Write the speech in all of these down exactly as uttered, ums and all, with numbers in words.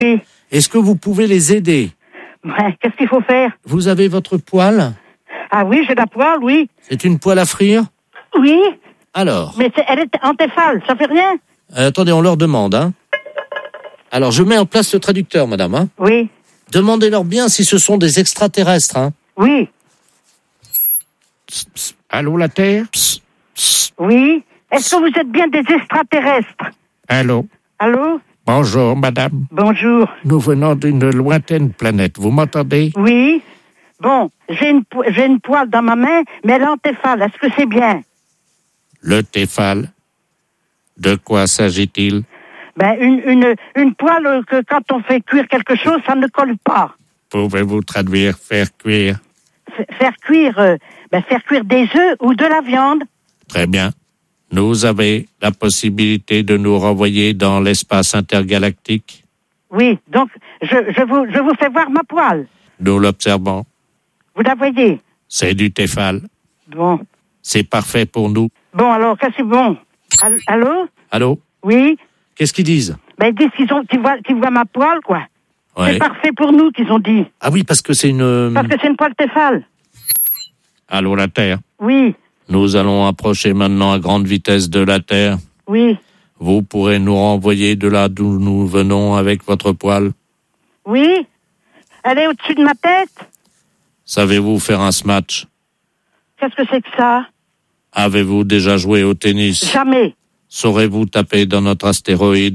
Oui. Est-ce que vous pouvez les aider? Ouais, qu'est-ce qu'il faut faire? Vous avez votre poêle? Ah oui, j'ai la poêle, oui. C'est une poêle à frire? Oui. Alors? Mais c'est, elle est en Tefal, ça fait rien? Euh, attendez, on leur demande, hein. Alors, je mets en place le traducteur, madame, hein. Oui. Demandez-leur bien si ce sont des extraterrestres, hein. Oui. Psst, psst. Allô, la Terre? Psst, psst. Oui. Est-ce que vous êtes bien des extraterrestres? Allô? Allô? Bonjour, madame. Bonjour. Nous venons d'une lointaine planète. Vous m'entendez? Oui. Bon, j'ai une, po- j'ai une poêle dans ma main, mais elle est en Tefal. Est-ce que c'est bien? Le Tefal. De quoi s'agit-il? Ben, une, une, une poêle que quand on fait cuire quelque chose, ça ne colle pas. Pouvez-vous traduire faire cuire? F- faire cuire, euh, ben, faire cuire des œufs ou de la viande. Très bien. Vous avez la possibilité de nous renvoyer dans l'espace intergalactique? Oui, donc, je, je, vous, je vous fais voir ma poêle. Nous l'observons. Vous la voyez? C'est du Tefal. Bon. C'est parfait pour nous. Bon, alors, qu'est-ce que c'est bon? Allô? Allô? Allô? Oui? Qu'est-ce qu'ils disent? Ben, ils disent qu'ils ont, qu'ils voient, qu'ils voient ma poêle, quoi. Ouais. C'est parfait pour nous, qu'ils ont dit. Ah oui, parce que c'est une... Parce que c'est une poêle Tefal. Allô, la Terre? Oui, Nous allons approcher maintenant à grande vitesse de la Terre. oui, Vous pourrez nous renvoyer de là d'où nous venons avec votre poêle. oui. Elle est au-dessus de ma tête. Savez-vous faire un smash? Qu'est-ce que c'est que ça? Avez-vous déjà joué au tennis? Jamais. Saurez-vous taper dans notre astéroïde?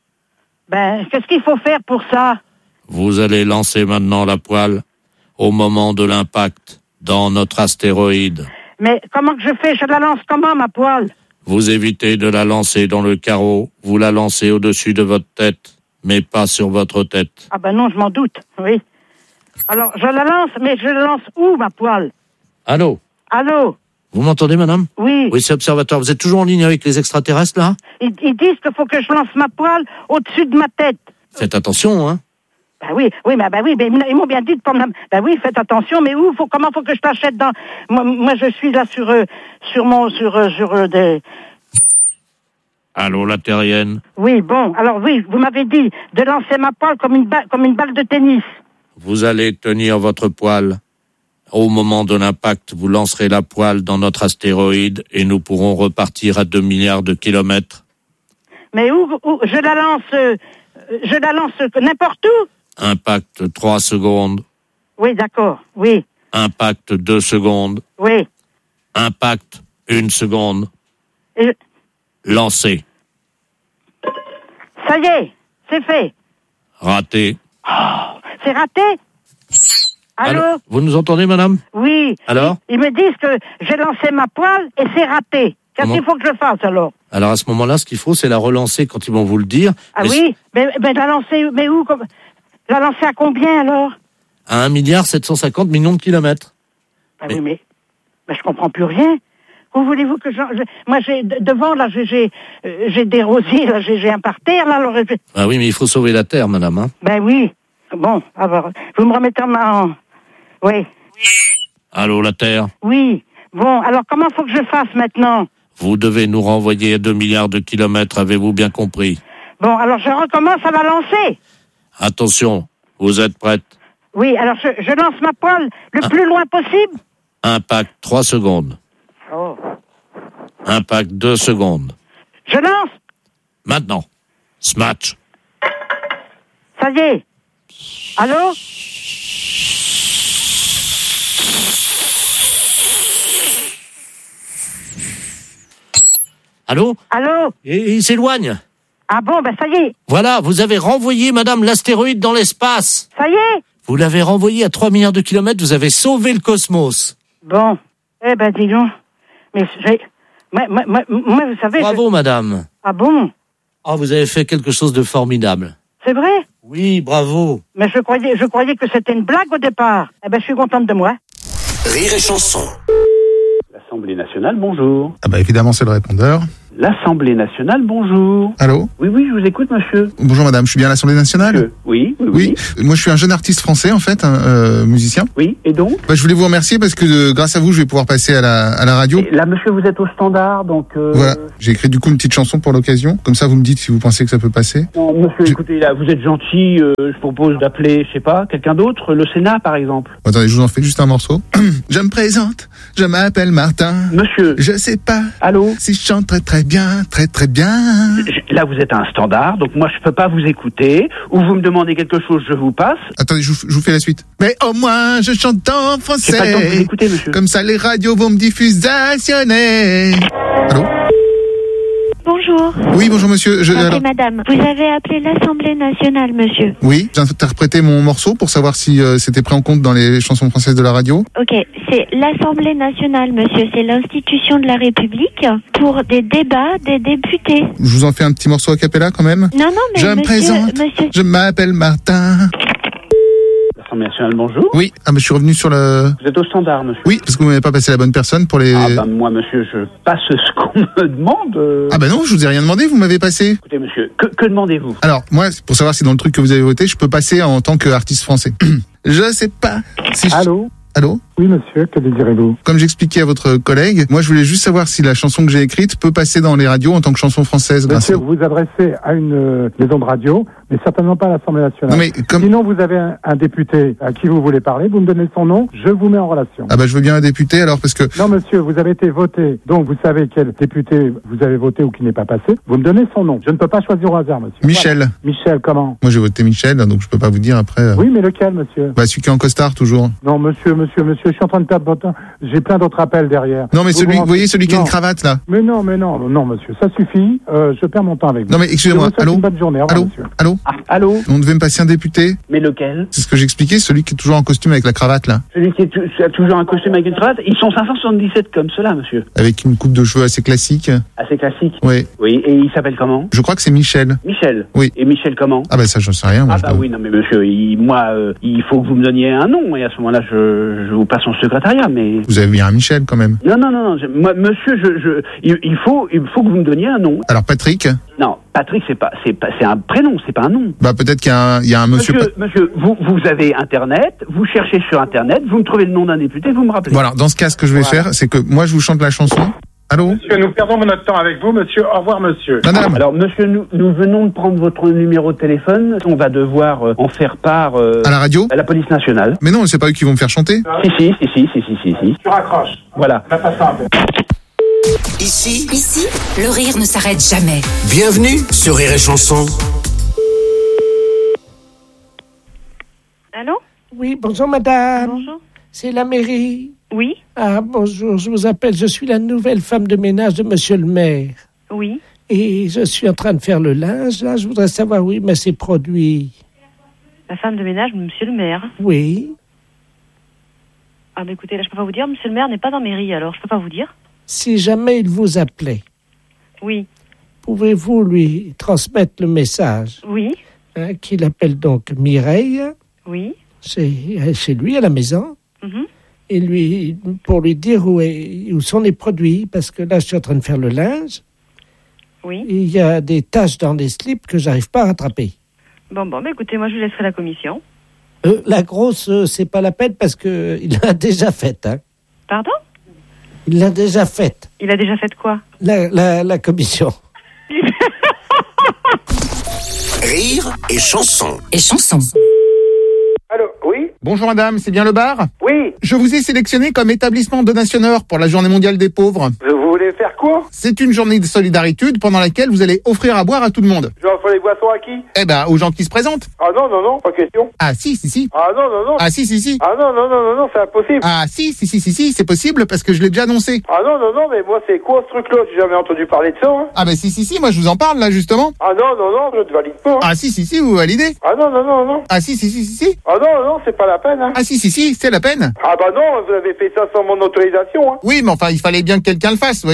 Ben, qu'est-ce qu'il faut faire pour ça? Vous allez lancer maintenant la poêle au moment de l'impact dans notre astéroïde. Mais comment que je fais? Je la lance comment, ma poêle? Vous évitez de la lancer dans le carreau, vous la lancez au-dessus de votre tête, mais pas sur votre tête. Ah ben non, je m'en doute, oui. Alors, je la lance, mais je la lance où, ma poêle? Allô? Allô? Vous m'entendez, madame? Oui. Oui, c'est Observatoire. Vous êtes toujours en ligne avec les extraterrestres, là? Ils, ils disent qu'il faut que je lance ma poêle au-dessus de ma tête. Faites attention, hein? Ben oui, oui, mais ben oui, ben, ils m'ont bien dit de pas me la... Ben oui, faites attention, mais où, faut, comment faut que je t'achète dans... Moi, moi, je suis là sur, euh, sur mon, sur, euh, sur euh, des... Allô, la terrienne? Oui, bon, alors oui, vous m'avez dit de lancer ma poêle comme une balle, comme une balle de tennis. Vous allez tenir votre poêle. Au moment de l'impact, vous lancerez la poêle dans notre astéroïde et nous pourrons repartir à deux milliards de kilomètres. Mais où, où je la lance, euh, je la lance n'importe où. Impact trois secondes. Oui, d'accord, oui, Impact deux secondes. oui. Impact une seconde. Et je- Lancé. Ça y est, c'est fait. Raté. C'est raté. Allô? Allô? Vous nous entendez, madame? Oui. Alors? Ils, ils me disent que j'ai lancé ma poêle et c'est raté. Qu'est-ce Comment? qu'il faut que je fasse alors? Alors à ce moment-là, ce qu'il faut, c'est la relancer quand ils vont vous le dire. Ah Mais oui? Mais, mais la lancer, mais où? comme- La lancer à combien alors? À un milliard sept cent cinquante millions de kilomètres. Ah Mais- oui, mais, mais je comprends plus rien. Où voulez-vous que je... je- moi, j'ai de- devant, là, j'ai j'ai euh, j'ai des rosiers, là, j'ai j'ai un parterre, là, alors... je- Ah oui, mais il faut sauver la Terre, madame. Hein. Ben oui. Bon, alors, vous me remettez en... en- Oui, Allô, la Terre? oui. Bon, alors, comment faut que je fasse maintenant? Vous devez nous renvoyer à deux milliards de kilomètres, avez-vous bien compris? Bon, alors, je recommence à la lancer. Attention, vous êtes prête? Oui, alors, je, je lance ma poêle le Ah. plus loin possible. Impact trois secondes. Oh. Impact deux secondes. Je lance. Maintenant, smash. Ça y est. Allô? Allô? Allô? Et il s'éloigne. Ah bon, ben ça y est. Voilà, vous avez renvoyé, madame, l'astéroïde dans l'espace. Ça y est. Vous l'avez renvoyé à trois milliards de kilomètres, vous avez sauvé le cosmos. Bon. Eh ben, dis donc. Mais j'ai... Moi, moi, moi, moi, vous savez... Bravo, je- madame. Ah bon? Oh, vous avez fait quelque chose de formidable. C'est vrai? Oui, bravo. Mais je croyais, je croyais que c'était une blague au départ. Eh ben, je suis contente de moi. Rire et chanson. L'Assemblée nationale, bonjour. Ah bah évidemment c'est le répondeur. L'Assemblée nationale, bonjour. Allô ? Oui, oui, je vous écoute, monsieur. Bonjour madame, je suis bien à l'Assemblée nationale ? Monsieur. Oui, oui, oui. Oui, moi je suis un jeune artiste français en fait, un euh, musicien. Oui, et donc ? Bah, je voulais vous remercier parce que euh, grâce à vous, je vais pouvoir passer à la, à la radio. Et là, monsieur, vous êtes au standard, donc... Euh... Voilà, j'ai écrit du coup une petite chanson pour l'occasion. Comme ça, vous me dites si vous pensez que ça peut passer. Non, monsieur, je... écoutez, là, vous êtes gentil, euh, je propose d'appeler, je sais pas, quelqu'un d'autre, le Sénat, par exemple. Attendez, je vous en fais juste un morceau. Je me présente, je m'appelle Martin. Monsieur. Je sais pas. Allô ? Si je chante très très bien, très très bien. Là, vous êtes à un standard, donc moi, je peux pas vous écouter. Ou vous me demandez quelque chose, je vous passe. Attendez, je vous, je vous fais la suite. Mais au moins, je chante en français. J'ai pas le temps de vous écouter, monsieur. Comme ça, les radios vont me diffusationner. Allô ? Bonjour. Oui, bonjour monsieur. Je, alors... alors... madame. Vous avez appelé l'Assemblée nationale, monsieur. Oui, j'ai interprété mon morceau pour savoir si euh, c'était pris en compte dans les chansons françaises de la radio. Ok, c'est l'Assemblée nationale, monsieur. C'est l'institution de la République pour des débats des députés. Je vous en fais un petit morceau a cappella quand même. Non, non, mais je monsieur... me présente, monsieur... je m'appelle Martin. L'Assemblée nationale, bonjour. Oui, ah, mais je suis revenu sur le... Vous êtes au standard, monsieur. Oui, parce que vous m'avez pas passé la bonne personne pour les... Ah ben moi, monsieur, je passe ce qu'on me demande. Euh... Ah ben non, je vous ai rien demandé, vous m'avez passé. Écoutez, monsieur, que, que demandez-vous ? Alors, moi, pour savoir si dans le truc que vous avez voté, je peux passer en tant qu'artiste français. Je sais pas si... Allô ? Allô ? Oui, monsieur, que désirez-vous ? Comme j'expliquais à votre collègue, moi, je voulais juste savoir si la chanson que j'ai écrite peut passer dans les radios en tant que chanson française. Monsieur, vous vous adressez à une euh, maison de radio, mais certainement pas à l'Assemblée nationale. Non, mais comme... Sinon, vous avez un, un député à qui vous voulez parler, vous me donnez son nom, je vous mets en relation. Ah bah, je veux bien un député, alors, parce que... Non, monsieur, vous avez été voté, donc vous savez quel député vous avez voté ou qui n'est pas passé. Vous me donnez son nom. Je ne peux pas choisir au hasard, monsieur. Michel. Voilà. Michel, comment ? Moi, j'ai voté Michel, donc je peux pas vous dire après... Euh... Oui, mais lequel, monsieur ? Bah, celui qui est en costard, toujours. Non, monsieur, monsieur, monsieur, je suis en train de perdre votre temps. J'ai plein d'autres appels derrière. Non, mais vous celui, vous, vous voyez, celui qui a une cravate, là. Mais non, mais non, non, monsieur, ça suffit. Euh, je perds mon temps avec vous. Non, mais excusez-moi, allô ? Une bonne journée. Au revoir, allô monsieur. Allô ah, Allô ? On devait me passer un député. Mais lequel ? C'est ce que j'expliquais, celui qui est toujours en costume avec la cravate, là. Celui qui est tu, a toujours un costume avec une cravate. Ils sont cinq cent soixante-dix-sept comme cela, monsieur. Avec une coupe de cheveux assez classique. Assez classique ? Oui. Oui, et il s'appelle comment ? Je crois que c'est Michel. Michel ? Oui. Et Michel comment ? Ah bah ça, j'en sais rien. Moi, ah bah dois... oui, non mais monsieur, il, moi, euh, il faut que vous me donniez un nom, et à ce moment-là, je, je vous passe son secrétariat, mais... Vous avez bien un Michel, quand même. Non, non, non, non, je, moi, monsieur, je, je, il, il faut, il faut que vous me donniez un nom. Alors, Patrick ? Non, Patrick, c'est pas, c'est pas, c'est un prénom, c'est pas un nom. Bah, peut-être qu'il y a un, il y a un monsieur... Monsieur, pa... monsieur vous, vous avez Internet, vous cherchez sur Internet, vous me trouvez le nom d'un député, vous me rappelez. Voilà, dans ce cas, ce que je vais voilà. faire, c'est que moi, je vous chante la chanson. Allô ? Monsieur, nous perdons notre temps avec vous, monsieur. Au revoir, monsieur. Madame. Alors, monsieur, nous, nous venons de prendre votre numéro de téléphone. On va devoir euh, en faire part... Euh, à la radio ? À la police nationale. Mais non, c'est pas eux qui vont me faire chanter. Si, si, si, si, si, si, si, si. Tu raccroches. Voilà. On va passer un peu. Ici, Ici, le rire ne s'arrête jamais. Bienvenue sur Rire et Chanson. Allô ? Oui, bonjour madame. Bonjour. C'est la mairie. Oui. Ah, bonjour, je vous appelle, je suis la nouvelle femme de ménage de monsieur le maire. Oui. Et je suis en train de faire le linge, là, je voudrais savoir où il met ses produits. La femme de ménage de monsieur le maire ? Oui. Ah, bah écoutez, là, je peux pas vous dire, monsieur le maire n'est pas dans mairie, alors je peux pas vous dire. Si jamais il vous appelait. Oui. Pouvez-vous lui transmettre le message ? Oui. Hein, qu'il appelle donc Mireille. Oui. C'est chez lui, à la maison. Mm-hmm. Et lui, pour lui dire où, est, où sont les produits, parce que là, je suis en train de faire le linge. Oui. Et il y a des taches dans les slips que j'arrive pas à rattraper. Bon, bon, bah écoutez, moi, je lui laisserai la commission. Euh, la grosse, euh, c'est pas la peine, parce que il l'a déjà faite. Hein. Pardon ? Il l'a déjà faite. Il a déjà fait quoi ? La, la, la commission. Rire et Chanson. Et Chanson. Allô, oui ? Bonjour madame, c'est bien le bar ? Oui. Je vous ai sélectionné comme établissement donationneur pour la journée mondiale des pauvres. Vous voulez faire quoi ? C'est une journée de solidarité pendant laquelle vous allez offrir à boire à tout le monde. Je vais offrir les boissons à qui ? Eh ben, aux gens qui se présentent. Ah non, non, non, pas question. Ah si, si, si. Ah non, non, non. Ah si, si, si. Ah non, non, non, non, non, c'est impossible. Ah si, si, si, si, si, c'est possible parce que je l'ai déjà annoncé. Ah non, non, non, mais moi c'est quoi ce truc-là ? J'ai jamais entendu parler de ça. Hein. Ah ben si, si, si, moi je vous en parle là justement. Ah non, non, non, je ne valide pas. Hein. Ah si, si, si, vous validez. Ah non, non, non, non. Ah si, si, si, si, si. Ah non, non, c'est pas la peine. Hein. Ah si, si, si, c'est la peine. Ah bah non, vous avez fait ça sans mon autorisation. Hein. Oui, mais enfin, il fallait bien que quelqu'un le fasse, vous voyez. Ah non,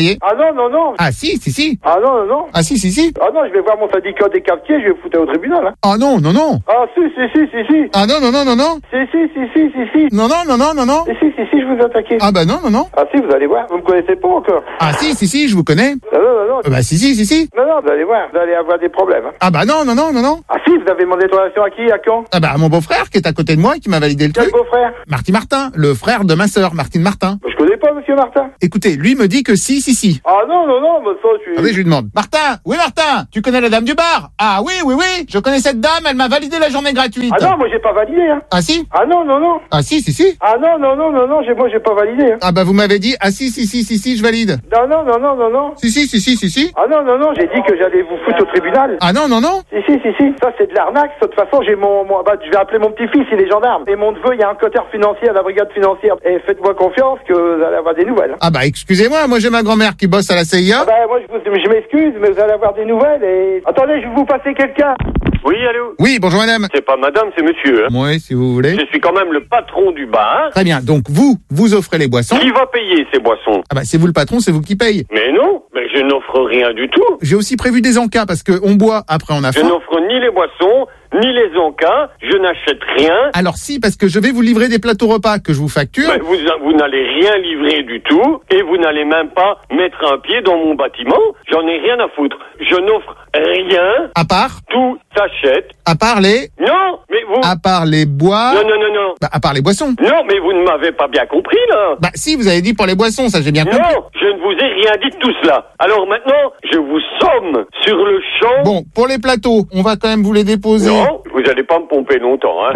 non, non, non. Ah si, si, si. Ah non, non, non. Ah si, si, si. Ah non, je vais voir mon syndicat des quartiers, je vais foutre au tribunal. Hein. Ah non, non, non. Ah si, si, si, si, si. Ah non, non, non, non, non. Si, si, si, si, si, si. Non, non, non, non, non, non. Si, si, si, si, je vous ai attaqué. Ah bah non, non, non. Ah si, vous allez voir, vous me connaissez pas encore. Ah si, si, si, je vous connais. Non, non, non, non. Euh, Bah si, si, si, si. Non, non, vous allez voir, vous allez avoir des problèmes. Hein. Ah bah non, non, non, non, non. Ah si, vous avez demandé autorisation à qui, à quand? Ah bah à mon beau-frère qui est à côté de moi et qui m'a validé le Quel truc. beau-frère? Marty Martin, le frère de ma sœur, Martine Martin. Je connais pas monsieur Martin. Écoutez, lui me dit que si, si, si. Ah non, non, non, mais ça, je suis... Attendez, je lui demande. Martin, oui Martin, tu connais la dame du bar? Ah oui, oui, oui, je connais cette dame, elle m'a validé la journée gratuite. Ah non, moi j'ai pas validé, hein. Ah si? Ah non, non, non. Ah si, si, si. Ah non, non, non, non, non, j'ai, moi j'ai pas validé, hein. Ah bah vous m'avez dit, ah si, si, si, si, si, je valide. Non, non, non, non, non, non. Si, si, si, si, si, si. Ah non, non, non, j'ai dit que j'allais vous foutre au tribunal. Ah non, non, non. Si, si, si, si, ça c'est de l'arnaque. De toute façon, j'ai mon, mon bah, je vais appeler mon petit-fils, il est gendarme. Et mon neveu, il y a un cotard financier à la brigade financière. Et faites-moi confiance que vous allez avoir des nouvelles. Ah bah excusez-moi, moi j'ai ma grand-mère qui bosse à la C I A. Ah bah moi je, vous, je m'excuse, mais vous allez avoir des nouvelles et... Attendez, je vais vous passer quelqu'un. Oui, allô? Oui, bonjour madame. C'est pas madame, c'est monsieur. Hein. Oui, si vous voulez. Je suis quand même le patron du bar. Très bien, donc vous, vous offrez les boissons. Qui va payer ces boissons? Ah bah c'est vous le patron, c'est vous qui paye. Mais non, mais je n'offre rien du tout. J'ai aussi prévu des encas parce que on boit, après on a Je faim. n'offre ni les boissons, ni les encas, je n'achète rien. Alors si, parce que je vais vous livrer des plateaux repas que je vous facture. Mais vous, vous n'allez rien livrer du tout, et vous n'allez même pas mettre un pied dans mon bâtiment. J'en ai rien à foutre. Je n'offre rien. À part? Tout s'achète. À part les? Non, mais vous... À part les bois? Non, non, non, non. Bah, à part les boissons. Non, mais vous ne m'avez pas bien compris, là. Bah si, vous avez dit pour les boissons, ça j'ai bien compris. Non, je ne vous ai rien dit de tout cela. Alors maintenant, je vous somme sur le champ. Bon, pour les plateaux, on va quand même vous les déposer. Non, vous allez pas me pomper longtemps, hein.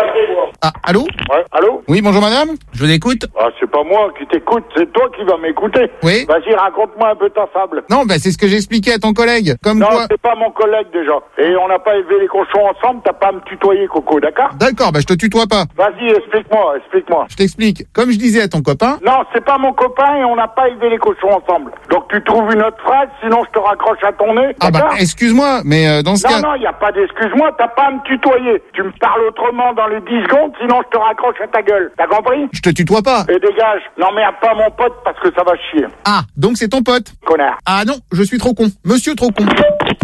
Ah, allô? Ouais, allô? Oui, bonjour madame, je vous écoute. Ah, c'est pas moi qui t'écoute, c'est toi qui vas m'écouter. Oui. Vas-y, raconte-moi un peu ta fable. Non, bah c'est ce que j'ai expliqué à ton collègue. Comme Non, quoi... c'est pas mon collègue déjà. Et on n'a pas élevé les cochons ensemble, t'as pas à me tutoyer, Coco, d'accord? D'accord, bah je te tutoie pas. Vas-y, explique-moi, explique-moi. Je t'explique. Comme je disais à ton copain... Non, c'est pas mon copain et on n'a pas élevé les cochons ensemble. Donc tu trouves une autre phrase, sinon je te raccroche à ton nez. Ah bah excuse-moi, mais euh, dans ce non, cas... Non, non, il n'y a pas d'excuse-moi, t'as pas à me tutoyer. Tu me parles autrement dans les dix secondes, sinon je te raccroche à ta gueule. T'as compris? Je te tutoie pas. Et dégage, n'emmerde pas mon pote parce que ça va chier. Ah, donc c'est ton pote? Connard. Ah non, je suis trop con. Monsieur trop con.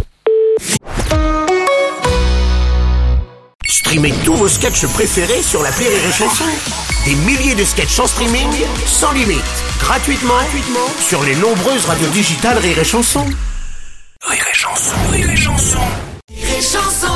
Streamez tous vos sketchs préférés sur l'appli Rire et Chanson. Des milliers de sketchs en streaming, sans limite, gratuitement, gratuitement sur les nombreuses radios digitales Rire et Chanson. Rire et Chanson, Rire et Chanson. Rire et Chanson.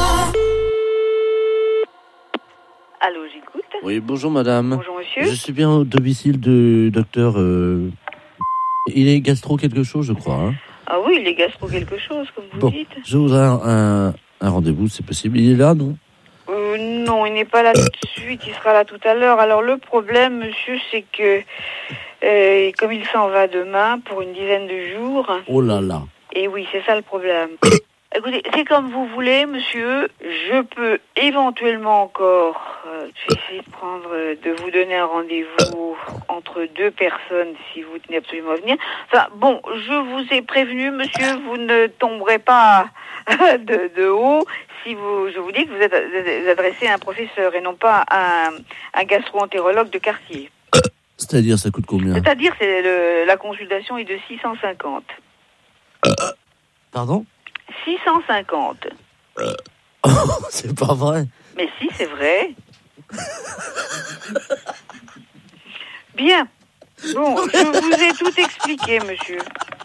Allô, j'écoute. Oui, bonjour madame. Bonjour monsieur. Je suis bien au domicile du docteur... Euh... Il est gastro quelque chose, je crois. Hein. Ah oui, il est gastro quelque chose, comme vous bon, dites. Je voudrais un, un, un rendez-vous, c'est possible. Il est là, non? euh, Non, il n'est pas là tout de suite, il sera là tout à l'heure. Alors le problème, monsieur, c'est que euh, comme il s'en va demain pour une dizaine de jours... Oh là là. Et oui, c'est ça le problème. Écoutez, c'est comme vous voulez, monsieur. Je peux éventuellement encore euh, essayer de prendre, euh, de vous donner un rendez-vous entre deux personnes si vous tenez absolument à venir. Enfin, bon, je vous ai prévenu, monsieur, vous ne tomberez pas de, de haut si vous, je vous dis que vous êtes, vous êtes adressé à un professeur et non pas à un, un gastro-entérologue de quartier. C'est-à-dire, ça coûte combien? C'est-à-dire, c'est le, la consultation est de six cent cinquante. Pardon? six cent cinquante. Euh... c'est pas vrai. Mais si, c'est vrai. Bien. Bon, je vous ai tout expliqué, monsieur.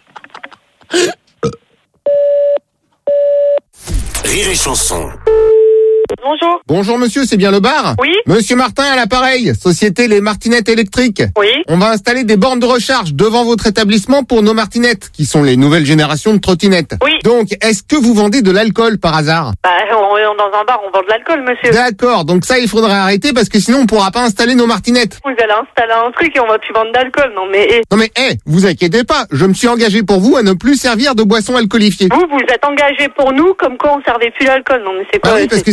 Rire et Chanson. Bonjour. Bonjour monsieur, c'est bien le bar? Oui. Monsieur Martin à l'appareil, société Les Martinettes électriques. Oui. On va installer des bornes de recharge devant votre établissement pour nos martinettes, qui sont les nouvelles générations de trottinettes. Oui. Donc, est-ce que vous vendez de l'alcool par hasard? Bah, on est dans un bar, on vend de l'alcool, monsieur. D'accord, donc ça il faudrait arrêter parce que sinon on pourra pas installer nos martinettes. Vous allez installer un truc et on va plus vendre d'alcool, non mais... Eh. Non mais, hé, hey, vous inquiétez pas, je me suis engagé pour vous à ne plus servir de boissons alcoolifiées. Vous, vous êtes engagé pour nous comme quoi on servait plus l'alcool, non mais c'est quoi? Ah oui, parce que ça évite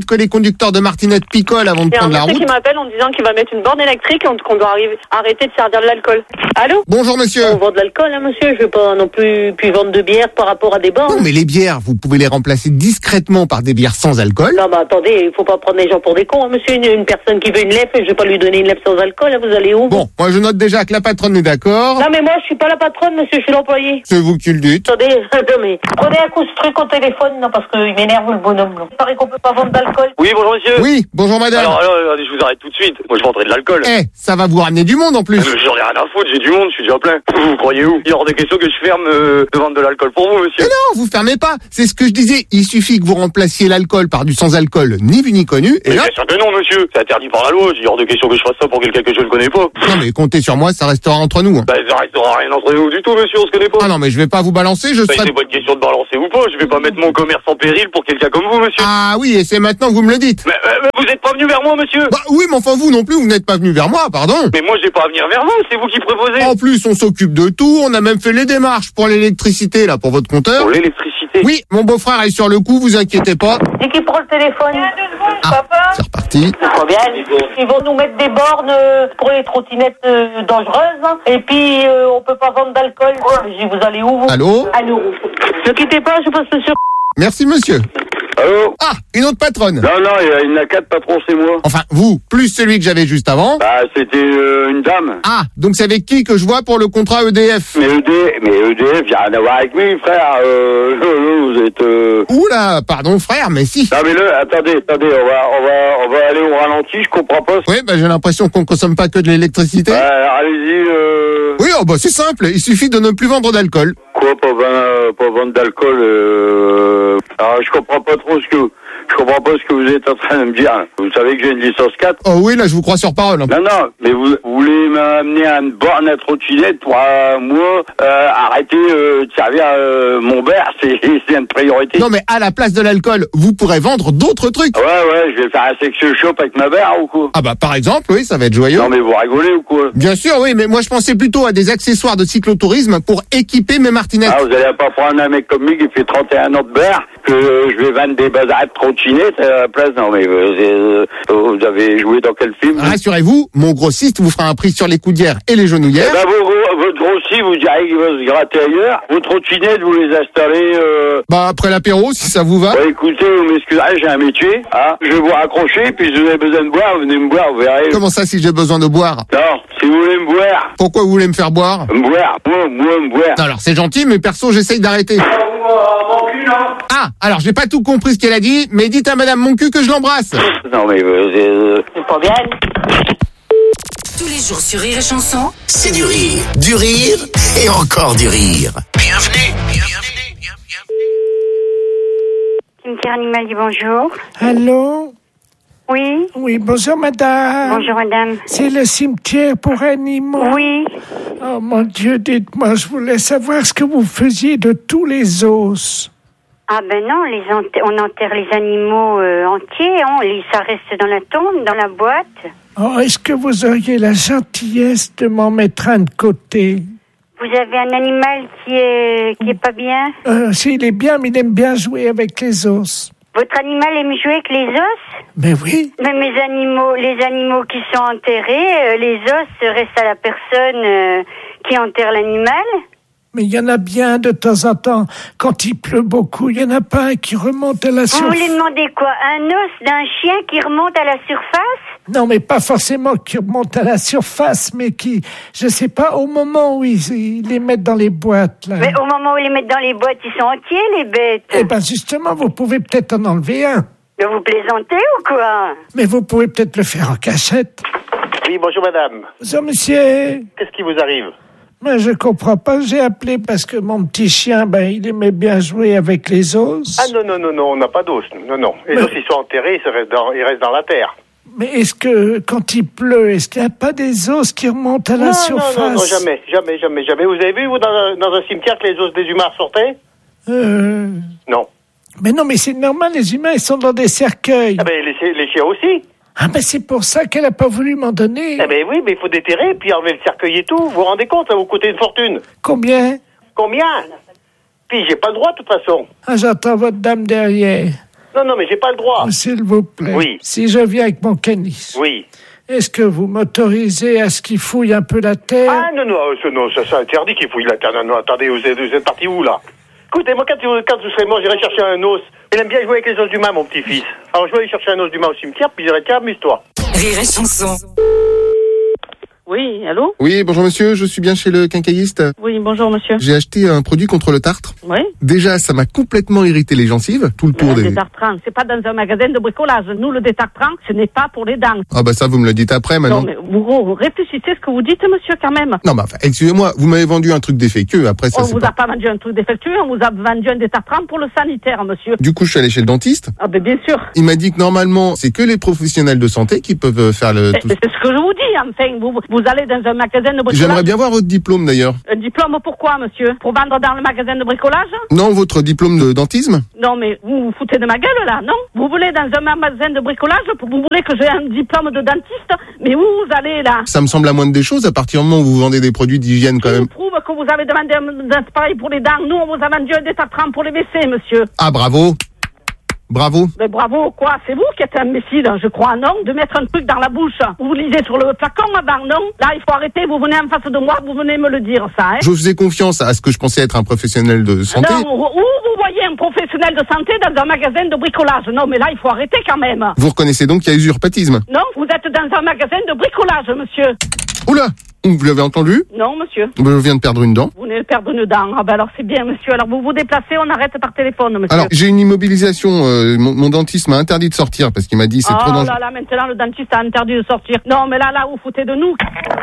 arrive que les conducteurs de martinette picolent avant de Il y a un prendre la monsieur route. qui m'appelle en disant qu'il va mettre une borne électrique et qu'on doit arriver, arrêter de servir de l'alcool. Allô? Bonjour monsieur. On vend de l'alcool, hein, monsieur. Je vais pas non plus, plus vendre de bière par rapport à des bornes. Non, mais les bières, vous pouvez les remplacer discrètement par des bières sans alcool. Non, mais attendez, il faut pas prendre les gens pour des cons, hein, monsieur. Une, une personne qui veut une lèvre, je vais pas lui donner une lèvre sans alcool, hein, vous allez où? Bon, moi je note déjà que la patronne est d'accord. Non, mais moi, je suis pas la patronne, monsieur, je suis l'employé. C'est vous qui le dites. Attendez, non, mais prenez un coup ce truc au téléphone, non, parce qu'il m'énerve le bonhomme, là. Il paraît qu'on peut pas vendre d'alcool. Oui, bonjour monsieur. Oui, bonjour madame. Alors, alors, alors, je vous arrête tout de suite. Moi, je vendrai de l'alcool. Eh, ça va vous ramener du monde en plus. Ah, mais j'en ai rien à foutre, j'ai du monde, je suis déjà plein. Vous, vous croyez où? Il est hors de question que je ferme euh, de vendre de l'alcool pour vous, monsieur. Mais non, vous fermez pas. C'est ce que je disais. Il suffit que vous remplaciez l'alcool par du sans-alcool, ni vu ni connu. Et Mais là, bien sûr que non, monsieur. C'est interdit par la loi. Il est hors de question que je fasse ça pour quelqu'un que je ne connais pas. non mais comptez sur moi, ça restera entre nous. hein. Bah, ça restera rien entre nous du tout, monsieur, on se connaît pas. Ah non, mais je vais pas vous balancer, je Bah, serai... c'est pas une question de balancer ou pas. Je vais pas mettre mon commerce en péril pour quelqu'un comme vous, monsieur. Ah oui, et c'est maintenant que vous me le dites. Mais, mais, mais vous êtes pas venu vers moi, monsieur. Bah oui, mais enfin vous non plus, vous n'êtes pas venu vers moi, pardon. Mais moi, j'ai pas à venir vers vous. C'est vous qui proposez. En plus, on s'occupe de tout, on a même fait les démarches pour l'électricité, là, pour votre compteur. Pour l'électricité. Oui, mon beau-frère est sur le coup, vous inquiétez pas. Et qui prend le téléphone? Ah, c'est reparti. C'est trop bien. Ils vont nous mettre des bornes euh, pour les trottinettes euh, dangereuses. hein. Et puis, euh, on peut pas vendre d'alcool. Je dis, vous allez où, vous? Allô? Allô. Ne quittez pas, je passe sur... Merci, monsieur. Allô? Ah, une autre patronne. Non, non, il y a une A quatre patron, c'est moi. Enfin, vous, plus celui que j'avais juste avant. Bah, c'était euh, une dame. Ah, donc c'est avec qui que je vois pour le contrat E D F? Mais E D F, mais E D F, il y a rien à voir avec lui, frère. Euh, là, vous êtes... Euh... Oula, pardon, frère, mais si. Non, mais là, attendez, attendez, on va, on va, on va aller au ralenti, je comprends pas. Oui, bah j'ai l'impression qu'on consomme pas que de l'électricité. Ouais, alors allez-y, euh... Oui, oh bah c'est simple, il suffit de ne plus vendre d'alcool. Quoi, pas vendre, pas vendre d'alcool, euh... Alors, je comprends pas trop ce que... Je comprends pas ce que vous êtes en train de me dire. Vous savez que j'ai une licence quatre. Oh oui, là, je vous crois sur parole. hein. Non, non, mais vous, vous voulez m'amener à une borne à trottinette pour, euh, moi, euh, arrêter euh, de servir euh, mon beurre, c'est, c'est une priorité. Non, mais à la place de l'alcool, vous pourrez vendre d'autres trucs. Ouais, ouais, je vais faire un sexual shop avec ma beurre ou quoi? Ah bah, par exemple, oui, ça va être joyeux. Non, mais vous rigolez ou quoi? Bien sûr, oui, mais moi, je pensais plutôt à des accessoires de cyclotourisme pour équiper mes martinettes. Ah, vous allez pas prendre un mec comme lui qui fait trente et un ans de beurre, que euh, je vais vendre des bazars de trottinettes à la place. Non, mais euh, vous avez joué dans quel film? Rassurez-vous, mon grossiste vous fera un prix sur les coudières et les genouillères. Eh ben, vos gros- votre grossiste, vous direz qu'il va se gratter ailleurs. Vos trottinettes, vous les installez... Euh... Bah, après l'apéro, si ça vous va. Bon, écoutez, vous m'excuserez, j'ai un métier. Hein. Je vais vous raccrocher, puis si vous avez besoin de boire, venez me boire, vous verrez. Comment ça, si j'ai besoin de boire? Non, si vous voulez me boire. Pourquoi vous voulez me faire boire? Me boire, moi, moi, me boire. Non, alors, c'est gentil, mais perso, j'essaye d'arrêter. Ah, alors, j'ai pas tout compris ce qu'elle a dit, mais dites à madame Moncu que je l'embrasse. Non, mais... Euh, C'est pas bien. Tous les jours sur Rire et Chanson, C'est du rire, du rire et encore du rire. Bienvenue, bienvenue, Cimetière animal dit bonjour. Allô? Oui. Oui, bonjour madame. Bonjour madame. C'est le cimetière pour animaux. Oui. Oh mon Dieu, dites-moi, je voulais savoir ce que vous faisiez de tous les os. Ah ben non, les ent- on enterre les animaux euh, entiers, on, les, ça reste dans la tombe, dans la boîte. Oh, est-ce que vous auriez la gentillesse de m'en mettre un de côté? Vous avez un animal qui est qui est pas bien? Euh, s'il est bien, mais il aime bien jouer avec les os. Votre animal aime jouer avec les os? Mais oui. Mais mes animaux, les animaux qui sont enterrés, euh, les os restent à la personne euh, qui enterre l'animal. Mais il y en a bien de temps en temps. Quand il pleut beaucoup, il y en a pas un qui remonte à la Vous surface. voulez demander quoi? Un os d'un chien qui remonte à la surface? Non, mais pas forcément qui remonte à la surface, mais qui, je sais pas, au moment où ils, ils les mettent dans les boîtes, là. Mais au moment où ils les mettent dans les boîtes, ils sont entiers, les bêtes. Eh ben, justement, vous pouvez peut-être en enlever un. Mais vous plaisantez ou quoi? Mais vous pouvez peut-être le faire en cachette. Oui, bonjour madame. Bonjour, monsieur. Qu'est-ce qui vous arrive? Mais je comprends pas, j'ai appelé parce que mon petit chien, ben, il aimait bien jouer avec les os. Ah non, non, non, non, on n'a pas d'os. Non, non. Les Mais- os, ils sont enterrés, ils restent dans, ils restent dans la terre. Mais est-ce que, quand il pleut, est-ce qu'il n'y a pas des os qui remontent à la non, surface? non, non, non, jamais, jamais, jamais, jamais. Vous avez vu, vous, dans un, dans un cimetière, que les os des humains sortaient? Euh... Non. Mais non, mais c'est normal, les humains, ils sont dans des cercueils. Ah ben, les, les chiens aussi. Ah ben c'est pour ça qu'elle a pas voulu m'en donner. Eh ben oui, mais il faut déterrer, puis enlever le cercueil et tout. Vous vous rendez compte, ça vous coûte une fortune. Combien? Combien? Puis j'ai pas le droit, de toute façon. Ah, j'entends votre dame derrière. Non, non, mais j'ai pas le droit. S'il vous plaît. Oui. Si je viens avec mon canis. Oui. Est-ce que vous m'autorisez à ce qu'il fouille un peu la terre? Ah, non, non, ça, non, ça, c'est interdit qu'il fouille la terre. Non, non, attendez, vous êtes, vous êtes parti où, là? Écoutez, moi, quand, quand vous serez mort, j'irai chercher un os. Il aime bien jouer avec les os d'humain, mon petit-fils. Alors, je vais aller chercher un os d'humain au cimetière, puis je dirai, tiens, amuse-toi. Rire et chanson. Oui, allô? Oui, bonjour monsieur, je suis bien chez le quincailliste. Oui, bonjour monsieur. J'ai acheté un produit contre le tartre. Oui. Déjà, ça m'a complètement irrité les gencives, tout le tour Le des... détartrant, c'est pas dans un magasin de bricolage. Nous, le détartrant, ce n'est pas pour les dents. Ah bah ça, vous me le dites après, maintenant. Non, mais vous, vous réfléchissez ce que vous dites, monsieur, quand même. Non, bah enfin, excusez-moi, vous m'avez vendu un truc défectueux, après ça On c'est vous pas... a pas vendu un truc défectueux, on vous a vendu un détartrant pour le sanitaire, monsieur. Du coup, je suis allé chez le dentiste. Ah ben bien sûr. Il m'a dit que normalement, c'est que les professionnels de santé qui peuvent faire le... C'est tout- c'est ce que je vous dis, enfin. Vous, vous allez dans un magasin de bricolage. J'aimerais bien voir votre diplôme d'ailleurs. Un diplôme pourquoi, monsieur? Pour vendre dans le magasin de bricolage? Non, votre diplôme de dentisme. Non, mais vous vous foutez de ma gueule, là, non? Vous voulez dans un magasin de bricolage, vous voulez que j'ai un diplôme de dentiste? Mais où vous allez, là? Ça me semble la moindre des choses à partir du moment où vous vendez des produits d'hygiène quand Je même. prouve que vous avez demandé un, un appareil pour les dents. Nous, on vous a vendu un détartrant pour les W C, monsieur. Ah, bravo. Bravo. Mais bravo, quoi? C'est vous qui êtes imbécile, je crois, non? De mettre un truc dans la bouche. Vous lisez sur le flacon avant, non? Là, il faut arrêter, vous venez en face de moi, vous venez me le dire, ça, hein? Je faisais confiance à ce que je pensais être un professionnel de santé. Non, où vous voyez un professionnel de santé dans un magasin de bricolage? Non, mais là, il faut arrêter quand même. Vous reconnaissez donc qu'il y a usurpatisme. Non, vous êtes dans un magasin de bricolage, monsieur. Oula, vous l'avez entendu? Non, monsieur. Je viens de perdre une dent. Vous venez de perdre une dent. Ah ben alors c'est bien, monsieur. Alors vous vous déplacez, on arrête par téléphone, monsieur. Alors, j'ai une immobilisation. euh, mon, mon dentiste m'a interdit de sortir parce qu'il m'a dit c'est oh trop dangereux. là là, maintenant le dentiste a interdit de sortir. Non, mais là, là, vous foutez de nous.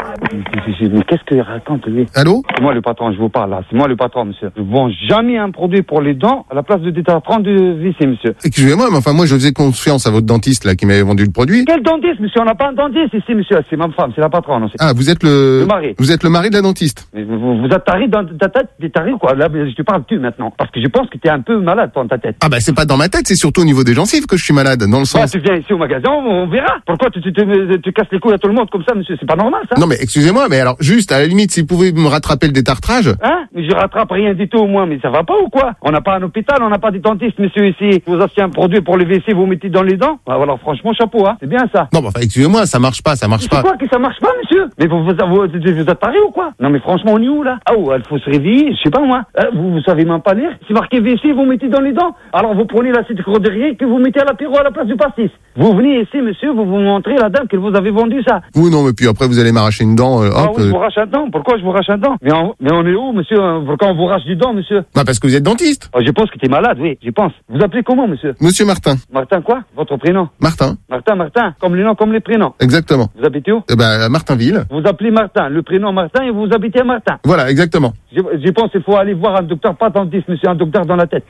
Mais qu'est-ce qu'il raconte, lui? Allô? C'est moi le patron, je vous parle, là. C'est moi le patron, monsieur. Je vends jamais un produit pour les dents à la place de détartrant de V C, monsieur. Excusez-moi, mais enfin, moi, je faisais confiance à votre dentiste, là, qui m'avait vendu le produit. Quel dentiste, monsieur? On n'a pas un dentiste ici, monsieur. C'est ma femme, c'est la patronne. C'est... Ah, vous êtes le... Le mari. Vous êtes le mari de la dentiste. Mais vous, vous, vous êtes taré dans ta tête, des tarés, quoi. Là, je te parle tu maintenant. Parce que je pense que tu es un peu malade dans ta tête. Ah, bah, c'est pas dans ma tête, c'est surtout au niveau des gencives que je suis malade, dans le Bah, sens... tu viens ici au magasin, on, on verra. Pourquoi tu, tu, tu, tu casses les couilles à tout le monde comme ça, monsieur? C'est pas normal, ça. Non, mais excusez-moi, mais alors, juste, à la limite, si vous pouvez me rattraper le détartrage... Hein? Mais je rattrape rien du tout, au moins. Mais ça va pas ou quoi? On n'a pas un hôpital, on n'a pas des dentistes, monsieur, ici. Vous achetez un produit pour les W C, vous mettez dans les dents. Bah, alors, franchement, chapeau, hein. C'est bien ça. Non, bah, enfin, excusez-moi, ça marche pas, ça marche C'est pas. quoi que ça marche pas, monsieur? Mais vous, vous, vous, vous, vous êtes taré ou quoi? Non, mais franchement, on est où, là? Ah, oh, il faut se réveiller, je sais pas, moi. Euh, vous, vous savez même pas lire? C'est marqué W C, vous mettez dans les dents. Alors, vous prenez la citre derrière que vous mettez à l'apéro à la place du pastis. Vous venez ici, monsieur, vous vous montrez la dame que vous avez vendu ça. Oui, non, mais puis après, vous allez m'arracher une dent, euh, Ah hop... oui, je euh, vous rache un dent. Pourquoi je vous rache un dent? Mais on, mais on est où, monsieur? Pourquoi on vous rache du dent, monsieur? Bah, parce que vous êtes dentiste. Oh, je pense que t'es malade, oui, je pense. Vous appelez comment, monsieur? Monsieur Martin. Martin quoi? Votre prénom? Martin. Martin, Martin. Comme les noms, comme les prénoms. Exactement. Vous habitez où? Eh ben, à Martinville. Vous appelez Martin, le prénom Martin et vous habitez à Martin. Voilà, exactement. Je, je pense qu'il faut aller voir un docteur, pas dentiste, monsieur, un docteur dans la tête.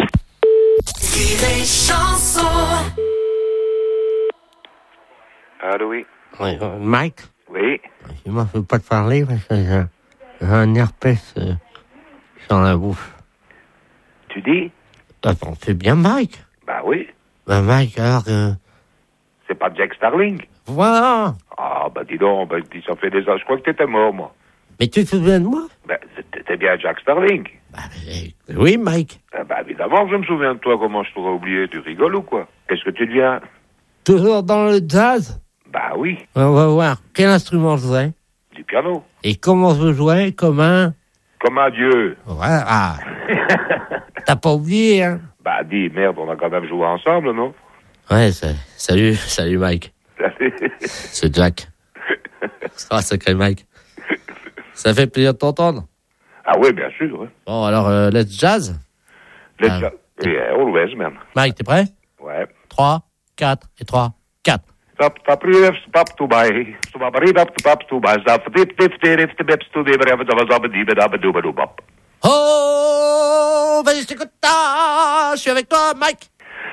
Allô, oui. Oui, euh, Mike? Oui. Moi, je ne veux pas te parler parce que j'ai, j'ai un herpès euh, sur la bouche. Tu dis? Attends, c'est bien Mike? Bah oui. Ben Mike, alors que... C'est pas Jack Starling? Voilà. Ah, bah dis donc, bah, dis, ça fait des ans, je crois que t'étais mort, moi. Mais tu te souviens de moi? Ben, t'étais bien Jack Starling. Oui, Mike. Ah, bah évidemment que je me souviens de toi, comment je t'aurais oublié? Tu rigoles ou quoi? Qu'est-ce que tu deviens? Toujours dans le jazz? Bah oui. On va voir. Quel instrument je jouais? Du piano. Et comment je jouais? Comme un... Comme un dieu. Voilà. Ah. T'as pas oublié, hein? Bah dis, merde, on a quand même joué ensemble, non? Ouais, c'est... salut, salut Mike. Salut. C'est Jack. Ah, sacré Mike. Ça fait plaisir de t'entendre. Ah oui, bien sûr. Ouais. Bon, alors, euh, let's jazz. Let's ah. jazz. Yeah, always, man. Mike, t'es prêt? Ouais. trois, quatre et trois, quatre. Stop, stop, stop, stop, to buy. Stop, stop, stop, to buy. Stop, dip, dip, dip, dip, to dip, dip, dip, dip, dip, dip, dip, dip, dip. Oh, vas-y, je t'écoute, je suis avec toi, Mike.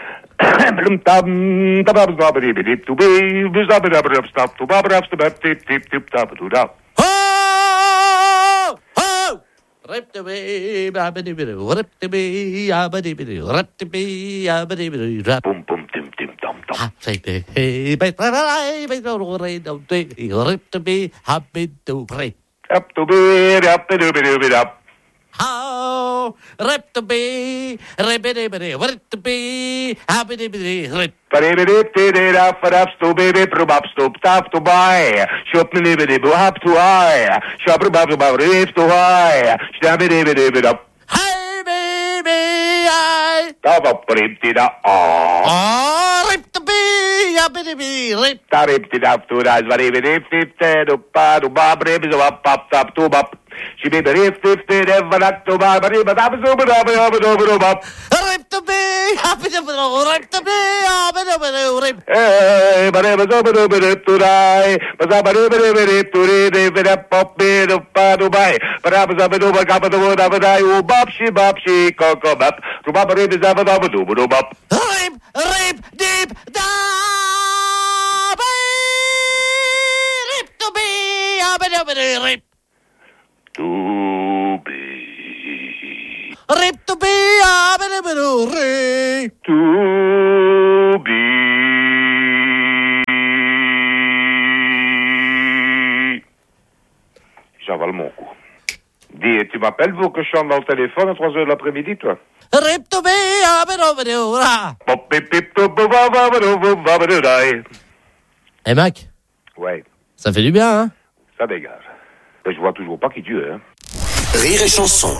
Oh, oh. Rip to me, babidi bidi, rip to me, abidi bidi, rip to me, abidi bidi, rap. Boom, boom, tim, tim, tom, tom. Ah, say the hey, but I, but no rain, don't take, rip to me, happy to pray. Up to be, up to be, up. Oh, rip to be, rip it, rip it, rip to be, happy to be, rip. Hey baby, I. Oh, rip to be, happy to be, rip. She be the riff, riff, riff, ever not to buy, but even I'm so bad, but rip to be, happy to be, rip to be, happy to be, rip. Hey, but ever so bad, but rip to die, but I'm a rip, rip, rip to read, if it up, pop, me, the far to buy, but I was up and over, cap of the wood, I would die, oh, bop, she, bop, she, cock, up, up, to bop, rip is ever, double, double, double, bop. Rip, rip, deep, da, rip to be, happy to be, rip. To be. Rip to be, ah, bene, bene, re. To be. J'avale mon coup. Dis, tu m'appelles pour que je chante dans le téléphone à trois heures de l'après-midi, toi? Rip to be, ah, bene, bene, ra. Pop, pip, pip, to, bo, ba, ba, ba, ba, ba, ba, ba, Eh, Mac? Ouais. Ça fait du bien, hein? Ça dégage. Je vois toujours pas qui tu es. Hein. Rire et chanson.